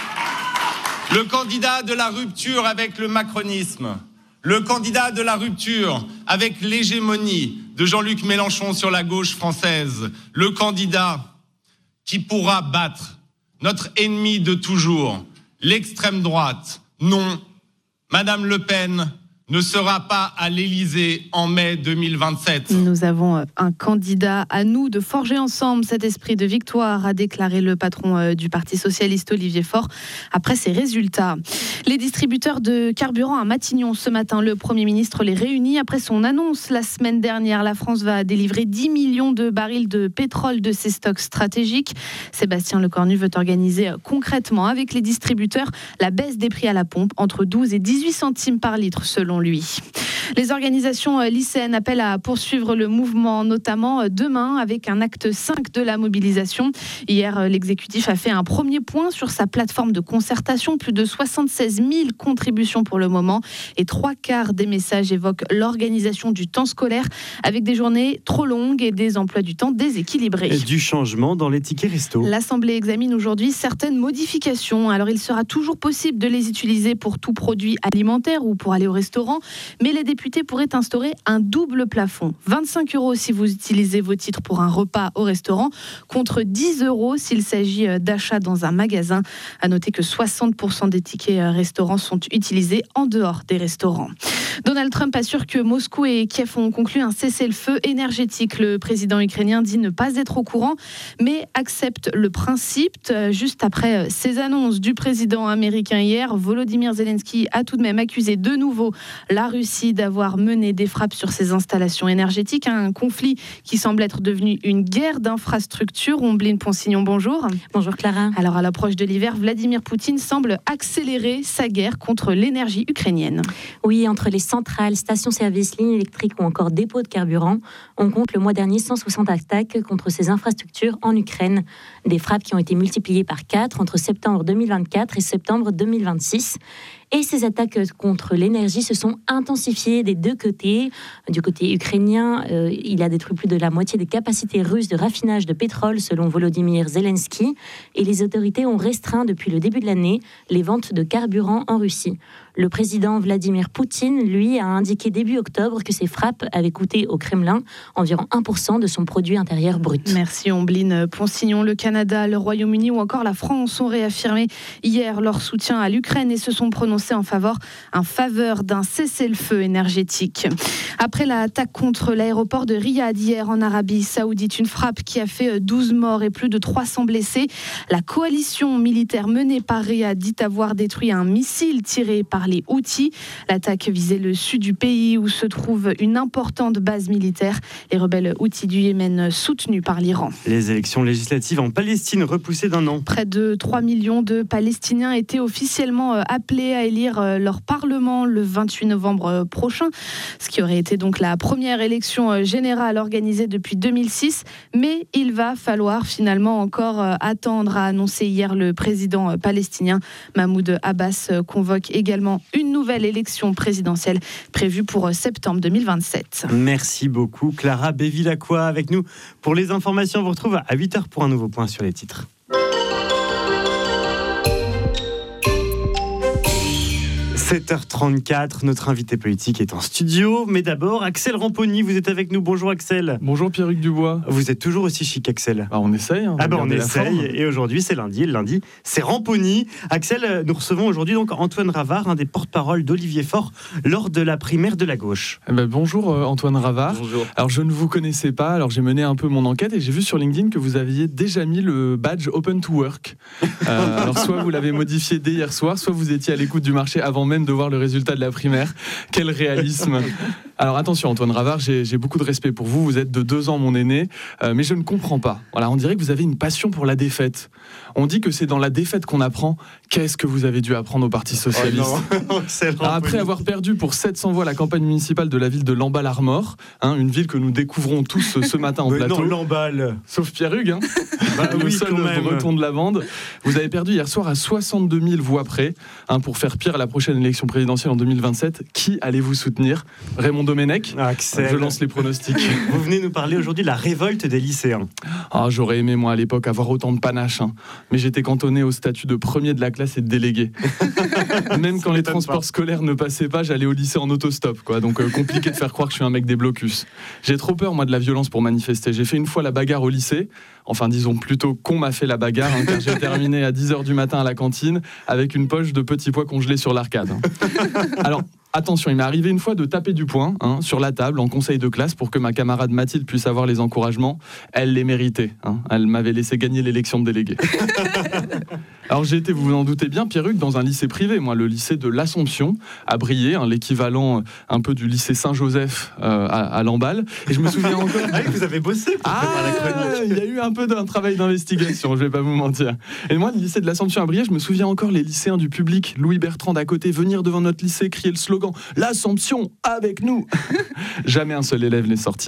le candidat de la rupture avec le macronisme, le candidat de la rupture avec l'hégémonie de Jean-Luc Mélenchon sur la gauche française, le candidat qui pourra battre notre ennemi de toujours, l'extrême droite. Non, Madame Le Pen ne sera pas à l'Élysée en mai 2027. Nous avons un candidat à nous de forger ensemble cet esprit de victoire, a déclaré le patron du Parti socialiste Olivier Faure après ces résultats. Les distributeurs de carburant à Matignon ce matin, le Premier ministre les réunit après son annonce la semaine dernière. La France va délivrer 10 millions de barils de pétrole de ses stocks stratégiques. Sébastien Lecornu veut organiser concrètement avec les distributeurs la baisse des prix à la pompe entre 12 et 18 centimes par litre selon lui. Les organisations lycéennes appellent à poursuivre le mouvement, notamment demain avec un acte 5 de la mobilisation. Hier, l'exécutif a fait un premier point sur sa plateforme de concertation. Plus de 76 000 contributions pour le moment et 3/4 des messages évoquent l'organisation du temps scolaire avec des journées trop longues et des emplois du temps déséquilibrés. Et du changement dans les tickets resto. L'Assemblée examine aujourd'hui certaines modifications. Alors, il sera toujours possible de les utiliser pour tout produit alimentaire ou pour aller au restaurant, mais les députés pourraient instaurer un double plafond. 25 € si vous utilisez vos titres pour un repas au restaurant, contre 10 € s'il s'agit d'achats dans un magasin. À noter que 60% des tickets restaurants sont utilisés en dehors des restaurants. Donald Trump assure que Moscou et Kiev ont conclu un cessez-le-feu énergétique. Le président ukrainien dit ne pas être au courant, mais accepte le principe. Juste après ces annonces du président américain hier, Volodymyr Zelensky a tout de même accusé de nouveau la Russie d'avoir mené des frappes sur ses installations énergétiques. Un conflit qui semble être devenu une guerre d'infrastructures. Ombline Ponsignon, bonjour. Bonjour Clara. Alors à l'approche de l'hiver, Vladimir Poutine semble accélérer sa guerre contre l'énergie ukrainienne. Oui, entre les centrales, stations-service, lignes électriques ou encore dépôts de carburant, on compte le mois dernier 160 attaques contre ces infrastructures en Ukraine. Des frappes qui ont été multipliées par 4 entre septembre 2024 et septembre 2026. Et ces attaques contre l'énergie se sont intensifiées des deux côtés. Du côté ukrainien, il a détruit plus de la moitié des capacités russes de raffinage de pétrole, selon Volodymyr Zelensky. Et les autorités ont restreint depuis le début de l'année les ventes de carburant en Russie. Le président Vladimir Poutine, lui, a indiqué début octobre que ces frappes avaient coûté au Kremlin environ 1% de son produit intérieur brut. Merci Ombline Ponsignon. Le Canada, le Royaume-Uni ou encore la France ont réaffirmé hier leur soutien à l'Ukraine et se sont prononcés en faveur d'un cessez-le-feu énergétique. Après l'attaque contre l'aéroport de Riyad hier en Arabie Saoudite, une frappe qui a fait 12 morts et plus de 300 blessés, la coalition militaire menée par Riyad dit avoir détruit un missile tiré par les Houthis. L'attaque visait le sud du pays où se trouve une importante base militaire. Les rebelles Houthis du Yémen soutenus par l'Iran. Les élections législatives en Palestine repoussées d'un an. Près de 3 millions de Palestiniens étaient officiellement appelés à élire leur parlement le 28 novembre prochain, ce qui aurait été donc la première élection générale organisée depuis 2006. Mais il va falloir finalement encore attendre, a annoncé hier le président palestinien. Mahmoud Abbas convoque également une nouvelle élection présidentielle prévue pour septembre 2027. Merci beaucoup Clara Bévilacqua avec nous pour les informations. On vous retrouve à 8h pour un nouveau point sur les titres. 7h34, notre invité politique est en studio. Mais d'abord, Axel Ramponi, vous êtes avec nous. Bonjour Axel. Bonjour Pierre-Hugues Dubois. Vous êtes toujours aussi chic Axel. On essaye. On essaye. Et aujourd'hui c'est lundi. Et le lundi, c'est Ramponi. Axel, nous recevons aujourd'hui donc Antoine Ravard, un des porte-parole d'Olivier Faure, lors de la primaire de la gauche. Bonjour Antoine Ravard. Bonjour. Alors je ne vous connaissais pas, alors j'ai mené un peu mon enquête et j'ai vu sur LinkedIn que vous aviez déjà mis le badge Open to Work. Alors soit vous l'avez modifié dès hier soir, soit vous étiez à l'écoute du marché avant même de voir le résultat de la primaire. Quel réalisme. Alors attention Antoine Ravard, j'ai beaucoup de respect pour vous. Vous êtes de 2 ans mon aîné, mais je ne comprends pas. Voilà, on dirait que vous avez une passion pour la défaite. On dit que c'est dans la défaite qu'on apprend. Qu'est-ce que vous avez dû apprendre au Parti Socialiste ? Après avoir perdu pour 700 voix la campagne municipale de la ville de Lamballe-Armor, une ville que nous découvrons tous ce matin en plateau. Non, Lamballe. Sauf Pierre Hugues, le seul breton de la bande. Vous avez perdu hier soir à 62 000 voix près. Pour faire pire à la prochaine élection présidentielle en 2027, qui allez-vous soutenir ? Raymond Domenech ? Axel. Je lance les pronostics. Vous venez nous parler aujourd'hui de la révolte des lycéens. J'aurais aimé moi à l'époque avoir autant de panache, mais j'étais cantonné au statut de premier de la classe et de délégué. Même quand les transports scolaires ne passaient pas, j'allais au lycée en autostop, quoi. Donc compliqué de faire croire que je suis un mec des blocus. J'ai trop peur moi de la violence pour manifester. J'ai fait une fois la bagarre au lycée. Enfin, disons plutôt qu'on m'a fait la bagarre, car j'ai terminé à 10h du matin à la cantine avec une poche de petits pois congelés sur l'arcade. Alors, attention, il m'est arrivé une fois de taper du poing sur la table en conseil de classe pour que ma camarade Mathilde puisse avoir les encouragements. Elle les méritait. Elle m'avait laissé gagner l'élection de délégué. Alors j'ai été, vous vous en doutez bien, Pierre Hugues, dans un lycée privé, moi, le lycée de l'Assomption, à Briey, l'équivalent un peu du lycée Saint-Joseph à Lamballe. Et je me souviens encore... Vous avez bossé pour préparer la chronique. Il y a eu un peu d'un travail d'investigation, je vais pas vous mentir. Et moi, le lycée de l'Assomption à Briey, je me souviens encore les lycéens du public, Louis Bertrand d'à côté, venir devant notre lycée, crier le slogan « L'Assomption, avec nous !» Jamais un seul élève n'est sorti.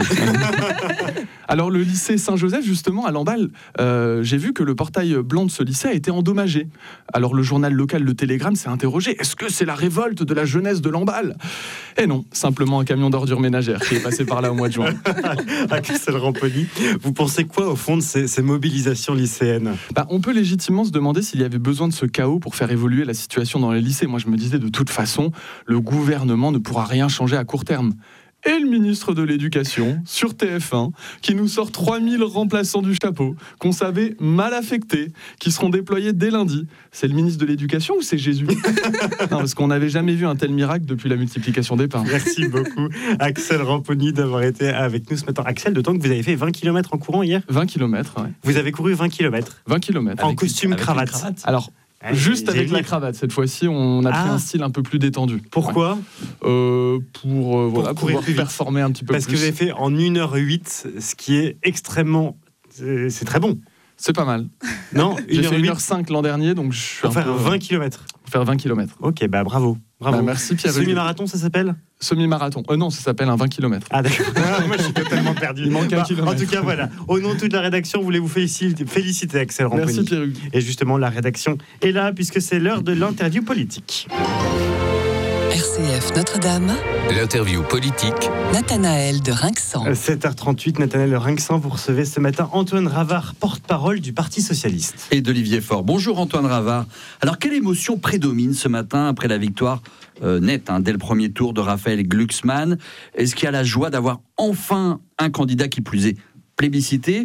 Alors le lycée Saint-Joseph, justement, à Lamballe, j'ai vu que le portail blanc de ce lycée a été endommagé. Alors le journal local Le Télégramme s'est interrogé, est-ce que c'est la révolte de la jeunesse de Lamballe ? Et non, simplement un camion d'ordures ménagères qui est passé par là au mois de juin. Axel Ramponi, vous pensez quoi au fond de ces mobilisations lycéennes ? On peut légitimement se demander s'il y avait besoin de ce chaos pour faire évoluer la situation dans les lycées. Moi je me disais de toute façon, le gouvernement ne pourra rien changer à court terme. Et le ministre de l'Éducation, sur TF1, qui nous sort 3000 remplaçants du chapeau, qu'on savait mal affectés, qui seront déployés dès lundi. C'est le ministre de l'Éducation ou c'est Jésus ? Non, parce qu'on n'avait jamais vu un tel miracle depuis la multiplication des pains. Merci beaucoup, Axel Ramponi, d'avoir été avec nous ce matin. Axel, d'autant que vous avez fait 20 km en courant hier ? 20 km, ouais. Vous avez couru 20 km ? 20 km. En costume cravate. Alors, juste avec la cravate, cette fois-ci, on a pris un style un peu plus détendu. Pourquoi ? Pour pouvoir performer un petit peu plus. Parce que vous avez fait en 1h08, ce qui est extrêmement... C'est très bon. C'est pas mal. Non, j'ai fait 1h05 l'an dernier, donc je suis pour faire 20 km. Pour faire 20 km. Ok, bravo. Merci Pierre. Semi-marathon, ça s'appelle ? Semi-marathon. Non, ça s'appelle un 20 km. Ah d'accord. Moi, je suis totalement perdu. Il manque un kilomètre. En tout cas, voilà. Au nom de toute la rédaction, voulez vous féliciter Axel Ramponi. Merci Pierre Hugues. Et justement, la rédaction est là, puisque c'est l'heure de l'interview politique. RCF Notre-Dame. L'interview politique. Nathanaël de Rinxan. 7h38, Nathanaël de Rinxan, vous recevez ce matin Antoine Ravard, porte-parole du Parti Socialiste. Et d'Olivier Faure. Bonjour Antoine Ravard. Alors, quelle émotion prédomine ce matin après la victoire nette dès le premier tour de Raphaël Glucksmann ? Est-ce qu'il y a la joie d'avoir enfin un candidat qui plus est plébiscité ?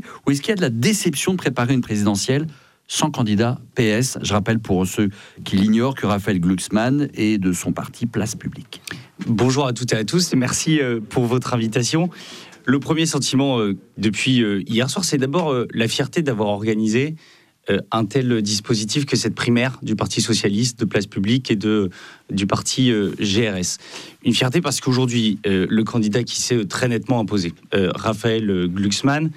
Ou est-ce qu'il y a de la déception de préparer une présidentielle sans candidat PS? Je rappelle pour ceux qui l'ignorent que Raphaël Glucksmann est de son parti Place Publique. Bonjour à toutes et à tous et merci pour votre invitation. Le premier sentiment depuis hier soir, c'est d'abord la fierté d'avoir organisé un tel dispositif que cette primaire du Parti Socialiste, de Place Publique et du parti GRS. Une fierté parce qu'aujourd'hui, le candidat qui s'est très nettement imposé, Raphaël Glucksmann,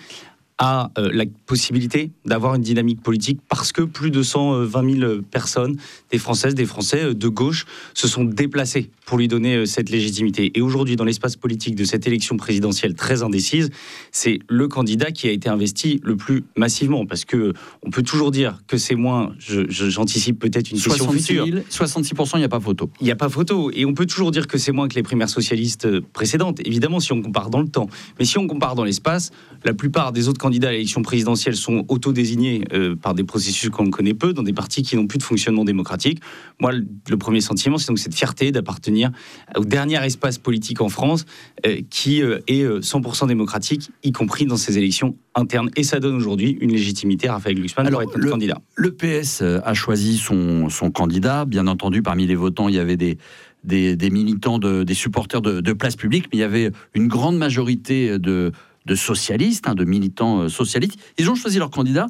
a la possibilité d'avoir une dynamique politique parce que plus de 120 000 personnes, des Françaises, des Français de gauche, se sont déplacés pour lui donner cette légitimité. Et aujourd'hui, dans l'espace politique de cette élection présidentielle très indécise, c'est le candidat qui a été investi le plus massivement. Parce que on peut toujours dire que c'est moins, j'anticipe peut-être une question future. 66%, il n'y a pas photo. Il n'y a pas photo. Et on peut toujours dire que c'est moins que les primaires socialistes précédentes, évidemment, si on compare dans le temps. Mais si on compare dans l'espace, la plupart des autres candidats à l'élection présidentielle sont autodésignés par des processus qu'on connaît peu, dans des partis qui n'ont plus de fonctionnement démocratique. Moi, le premier sentiment, c'est donc cette fierté d'appartenir au dernier espace politique en France qui est 100% démocratique, y compris dans ces élections internes. Et ça donne aujourd'hui une légitimité à Raphaël Glucksmann pour être notre candidat. Le PS a choisi son candidat. Bien entendu, parmi les votants, il y avait des militants, des supporters de Place Publique, mais il y avait une grande majorité de socialistes, de militants socialistes. Ils ont choisi leur candidat.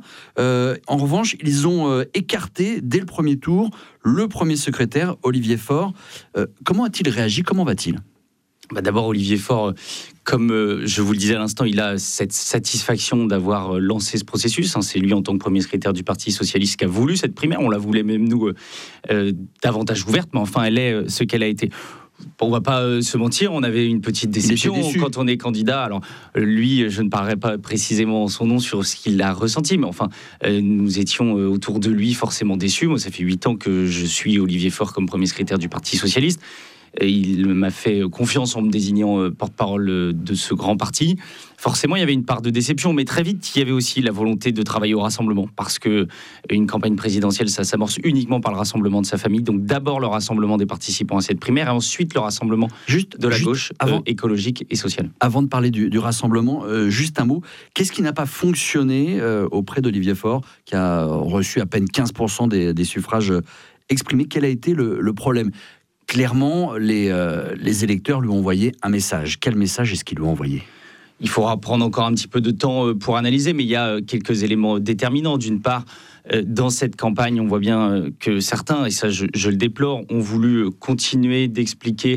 En revanche, ils ont écarté dès le premier tour le premier secrétaire, Olivier Faure. Comment a-t-il réagi ? Comment va-t-il ? D'abord, Olivier Faure, comme je vous le disais à l'instant, il a cette satisfaction d'avoir lancé ce processus. C'est lui, en tant que premier secrétaire du Parti Socialiste, qui a voulu cette primaire. On la voulait même, nous, davantage ouverte, mais enfin, elle est ce qu'elle a été. On ne va pas se mentir, on avait une petite déception quand on est candidat. Alors, lui, je ne parlerai pas précisément son nom sur ce qu'il a ressenti, mais enfin, nous étions autour de lui forcément déçus. Moi, ça fait 8 ans que je suis Olivier Faure comme premier secrétaire du Parti Socialiste. Il m'a fait confiance en me désignant porte-parole de ce grand parti. Forcément, il y avait une part de déception, mais très vite, il y avait aussi la volonté de travailler au rassemblement, parce qu'une campagne présidentielle, ça s'amorce uniquement par le rassemblement de sa famille. Donc d'abord le rassemblement des participants à cette primaire, et ensuite le rassemblement de la gauche écologique et sociale. Avant de parler du rassemblement, juste un mot. Qu'est-ce qui n'a pas fonctionné auprès d'Olivier Faure, qui a reçu à peine 15% des suffrages exprimés? Quel a été le problème? Clairement, les électeurs lui ont envoyé un message. Quel message est-ce qu'ils lui ont envoyé ? Il faudra prendre encore un petit peu de temps pour analyser, mais il y a quelques éléments déterminants. D'une part, dans cette campagne, on voit bien que certains, et ça je le déplore, ont voulu continuer d'expliquer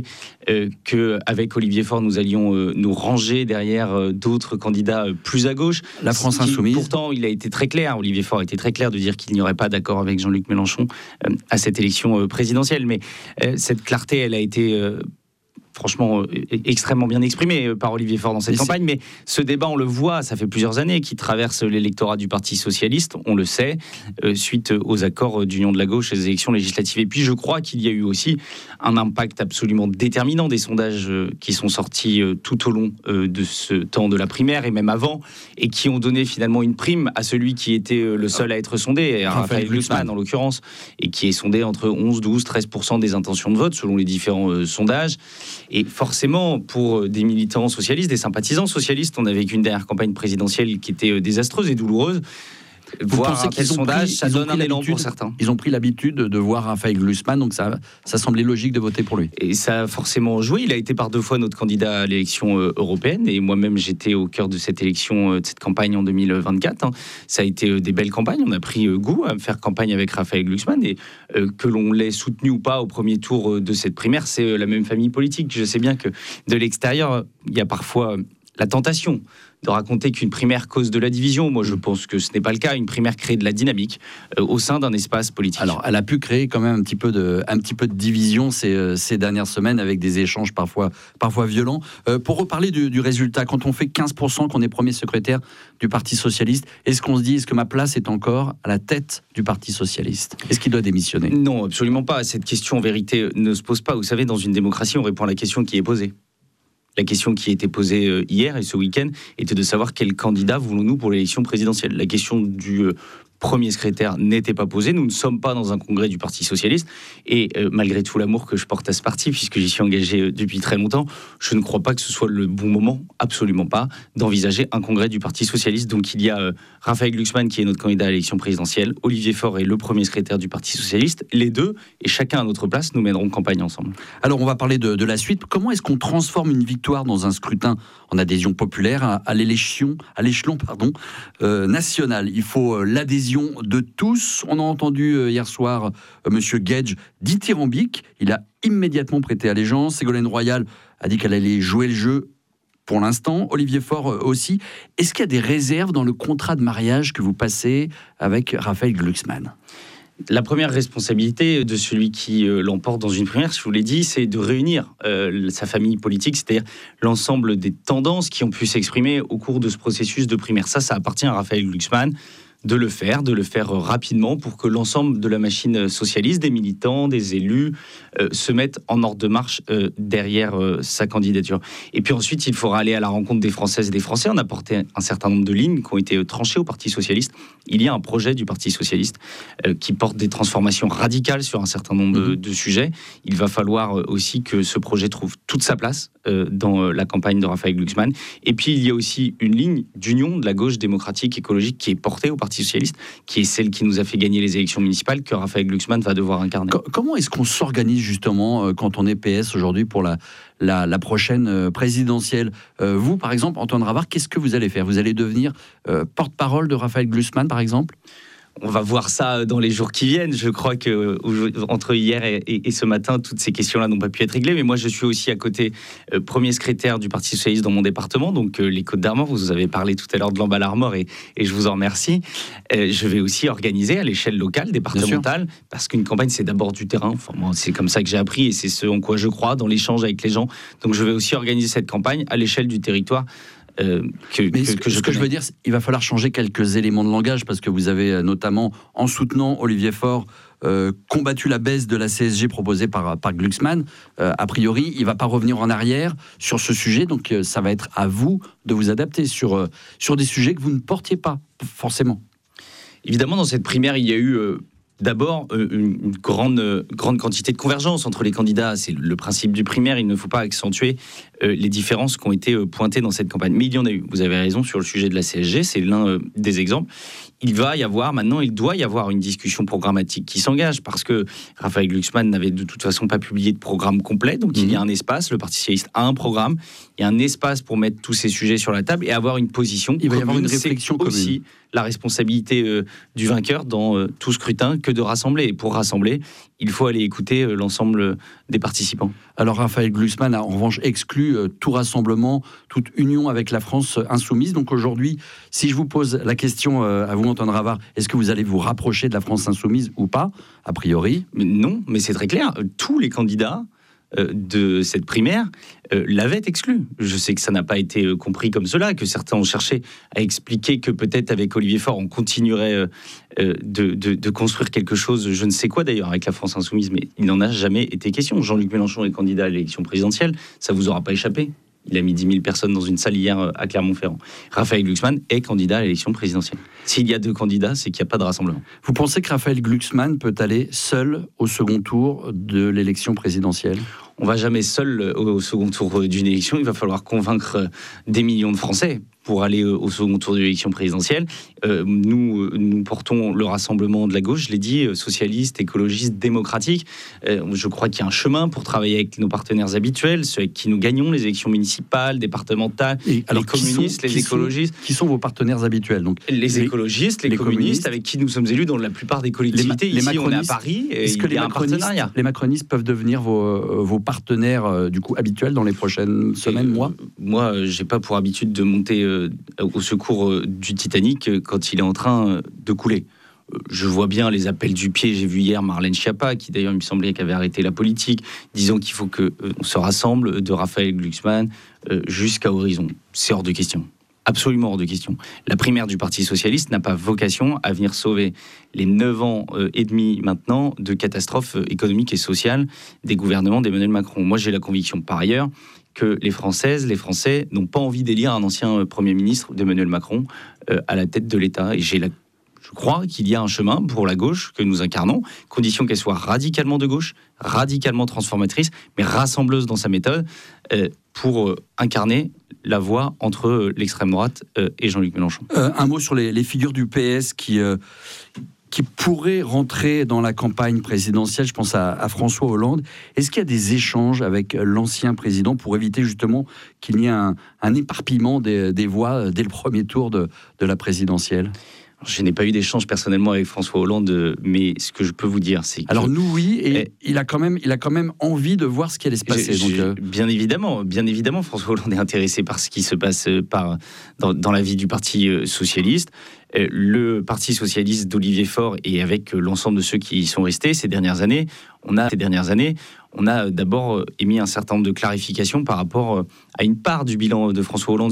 qu'avec Olivier Faure, nous allions nous ranger derrière d'autres candidats plus à gauche. La France Insoumise. Pourtant, il a été très clair, Olivier Faure a été très clair de dire qu'il n'y aurait pas d'accord avec Jean-Luc Mélenchon à cette élection présidentielle. Mais cette clarté, elle a été... franchement, extrêmement bien exprimé par Olivier Faure dans cette campagne. Mais ce débat, on le voit, ça fait plusieurs années qu'il traverse l'électorat du Parti Socialiste, on le sait, suite aux accords d'union de la gauche et des élections législatives. Et puis, je crois qu'il y a eu aussi un impact absolument déterminant des sondages qui sont sortis tout au long de ce temps de la primaire et même avant, et qui ont donné finalement une prime à celui qui était le seul à être sondé, Raphaël Glucksmann en l'occurrence, et qui est sondé entre 11, 12, 13% des intentions de vote selon les différents sondages. Et forcément, pour des militants socialistes, des sympathisants socialistes, on a vécu une dernière campagne présidentielle qui était désastreuse et douloureuse. Voir un tel sondage, ça donne un élan pour certains. Ils ont pris l'habitude de voir Raphaël Glucksmann, donc ça semblait logique de voter pour lui. Et ça a forcément joué. Il a été par 2 fois notre candidat à l'élection européenne, et moi-même j'étais au cœur de cette élection, de cette campagne en 2024. Ça a été des belles campagnes. On a pris goût à faire campagne avec Raphaël Glucksmann, et que l'on l'ait soutenu ou pas au premier tour de cette primaire, c'est la même famille politique. Je sais bien que de l'extérieur, il y a parfois la tentation de raconter qu'une primaire cause de la division. Moi, je pense que ce n'est pas le cas. Une primaire crée de la dynamique au sein d'un espace politique. Alors, elle a pu créer quand même un petit peu de division ces dernières semaines, avec des échanges parfois violents. Pour reparler du résultat, quand on fait 15%, qu'on est premier secrétaire du Parti Socialiste, est-ce qu'on se dit, est-ce que ma place est encore à la tête du Parti Socialiste? Est-ce qu'il doit démissionner? Non, absolument pas. Cette question, en vérité, ne se pose pas. Vous savez, dans une démocratie, on répond à la question qui est posée. La question qui a été posée hier et ce week-end était de savoir quel candidat voulons-nous pour l'élection présidentielle. La question du premier secrétaire n'était pas posée. Nous ne sommes pas dans un congrès du Parti Socialiste. Et malgré tout l'amour que je porte à ce parti, puisque j'y suis engagé depuis très longtemps, je ne crois pas que ce soit le bon moment, absolument pas, d'envisager un congrès du Parti Socialiste. Donc il y a Raphaël Glucksmann qui est notre candidat à l'élection présidentielle, Olivier Faure est le premier secrétaire du Parti Socialiste. Les deux, et chacun à notre place, nous mènerons campagne ensemble. Alors on va parler de la suite. Comment est-ce qu'on transforme une victoire dans un scrutin en adhésion populaire à l'échelon national? Il faut l'adhésion de tous. On a entendu hier soir Monsieur Gage dithyrambique. Il a immédiatement prêté allégeance. Ségolène Royal a dit qu'elle allait jouer le jeu pour l'instant. Olivier Faure aussi. Est-ce qu'il y a des réserves dans le contrat de mariage que vous passez avec Raphaël Glucksmann? La première responsabilité de celui qui l'emporte dans une primaire, je vous l'ai dit, c'est de réunir sa famille politique, c'est-à-dire l'ensemble des tendances qui ont pu s'exprimer au cours de ce processus de primaire. Ça appartient à Raphaël Glucksmann de le faire rapidement pour que l'ensemble de la machine socialiste, des militants, des élus, se mettent en ordre de marche derrière sa candidature. Et puis ensuite, il faudra aller à la rencontre des Françaises et des Français. On a porté un certain nombre de lignes qui ont été tranchées au Parti Socialiste. Il y a un projet du Parti Socialiste qui porte des transformations radicales sur un certain nombre de sujets. Il va falloir aussi que ce projet trouve toute sa place dans la campagne de Raphaël Glucksmann. Et puis, il y a aussi une ligne d'union de la gauche démocratique écologique qui est portée au Parti Socialiste, qui est celle qui nous a fait gagner les élections municipales, que Raphaël Glucksmann va devoir incarner. Comment est-ce qu'on s'organise justement quand on est PS aujourd'hui pour la prochaine présidentielle? Vous, par exemple, Antoine Ravard, qu'est-ce que vous allez faire? Vous allez devenir porte-parole de Raphaël Glucksmann, par exemple? On va voir ça dans les jours qui viennent. Je crois que entre hier et ce matin, toutes ces questions-là n'ont pas pu être réglées. Mais moi, je suis aussi à côté premier secrétaire du Parti socialiste dans mon département, donc les Côtes-d'Armor. Vous avez parlé tout à l'heure de l'Embal-Armor et je vous en remercie. Je vais aussi organiser à l'échelle locale, départementale, parce qu'une campagne, c'est d'abord du terrain. Enfin, moi, c'est comme ça que j'ai appris et c'est ce en quoi je crois, dans l'échange avec les gens. Donc, je vais aussi organiser cette campagne à l'échelle du territoire. Ce que je veux dire, il va falloir changer quelques éléments de langage parce que vous avez notamment, en soutenant Olivier Faure, combattu la baisse de la CSG proposée par Glucksmann. A priori, il ne va pas revenir en arrière sur ce sujet, donc ça va être à vous de vous adapter sur des sujets que vous ne portiez pas forcément. Évidemment, dans cette primaire, il y a eu d'abord une grande quantité de convergence entre les candidats. C'est le principe du primaire, il ne faut pas accentuer les différences qui ont été pointées dans cette campagne. Mais il y en a eu, vous avez raison, sur le sujet de la CSG, c'est l'un des exemples. Il doit y avoir une discussion programmatique qui s'engage, parce que Raphaël Glucksmann n'avait de toute façon pas publié de programme complet, donc il y a un espace, le Parti socialiste a un programme, il y a un espace pour mettre tous ces sujets sur la table et avoir une position il va commune. y avoir une réflexion commune. Aussi la responsabilité du vainqueur dans tout scrutin que de rassembler. Et pour rassembler, il faut aller écouter l'ensemble des participants. Alors Raphaël Glucksmann a en revanche exclu tout rassemblement, toute union avec la France insoumise. Donc aujourd'hui, si je vous pose la question à vous, Antoine Ravard, est-ce que vous allez vous rapprocher de la France insoumise ou pas? A priori. Non, mais c'est très clair. Tous les candidats de cette primaire l'avaient exclu. Je sais que ça n'a pas été compris comme cela, que certains ont cherché à expliquer que peut-être avec Olivier Faure, on continuerait de construire quelque chose, je ne sais quoi d'ailleurs, avec la France insoumise, mais il n'en a jamais été question. Jean-Luc Mélenchon est candidat à l'élection présidentielle, ça vous aura pas échappé. Il a mis 10 000 personnes dans une salle hier à Clermont-Ferrand. Raphaël Glucksmann est candidat à l'élection présidentielle. S'il y a 2 candidats, c'est qu'il n'y a pas de rassemblement. Vous pensez que Raphaël Glucksmann peut aller seul au second tour de l'élection présidentielle? On ne va jamais seul au second tour d'une élection. Il va falloir convaincre des millions de Français pour aller au second tour de l'élection présidentielle. Nous portons le rassemblement de la gauche, je l'ai dit, socialiste, écologiste, démocratique. Je crois qu'il y a un chemin pour travailler avec nos partenaires habituels, ceux avec qui nous gagnons les élections municipales, départementales, les communistes, les écologistes. Qui sont vos partenaires habituels donc? Les écologistes, les communistes, avec qui nous sommes élus dans la plupart des collectivités. Ici, on est à Paris, et il y a un partenariat. Les macronistes peuvent devenir vos partenaires du coup habituels dans les prochaines semaines, mois? Moi, j'ai pas pour habitude de monter au secours du Titanic quand il est en train de couler. Je vois bien les appels du pied. J'ai vu hier Marlène Schiappa, qui d'ailleurs, il me semblait qu'elle avait arrêté la politique, disant qu'il faut qu'on se rassemble de Raphaël Glucksmann jusqu'à horizon. C'est hors de question. Absolument hors de question. La primaire du Parti socialiste n'a pas vocation à venir sauver les 9 ans et demi maintenant de catastrophes économiques et sociales des gouvernements d'Emmanuel Macron. Moi, j'ai la conviction, par ailleurs, que les Françaises, les Français n'ont pas envie d'élire un ancien Premier ministre d'Emmanuel Macron à la tête de l'État. Et je crois qu'il y a un chemin pour la gauche que nous incarnons, condition qu'elle soit radicalement de gauche, radicalement transformatrice, mais rassembleuse dans sa méthode, pour incarner la voie entre l'extrême droite et Jean-Luc Mélenchon. Un mot sur les figures du PS qui pourraient rentrer dans la campagne présidentielle. Je pense à François Hollande. Est-ce qu'il y a des échanges avec l'ancien président pour éviter justement qu'il y ait un éparpillement des voix dès le premier tour de la présidentielle? Je n'ai pas eu d'échange personnellement avec François Hollande, mais ce que je peux vous dire, c'est que... Alors nous, oui, et il a quand même envie de voir ce qui allait se passer. Bien évidemment, François Hollande est intéressé par ce qui se passe dans la vie du Parti socialiste. Le Parti socialiste d'Olivier Faure et avec l'ensemble de ceux qui y sont restés ces dernières années, on a d'abord émis un certain nombre de clarifications par rapport à une part du bilan de François Hollande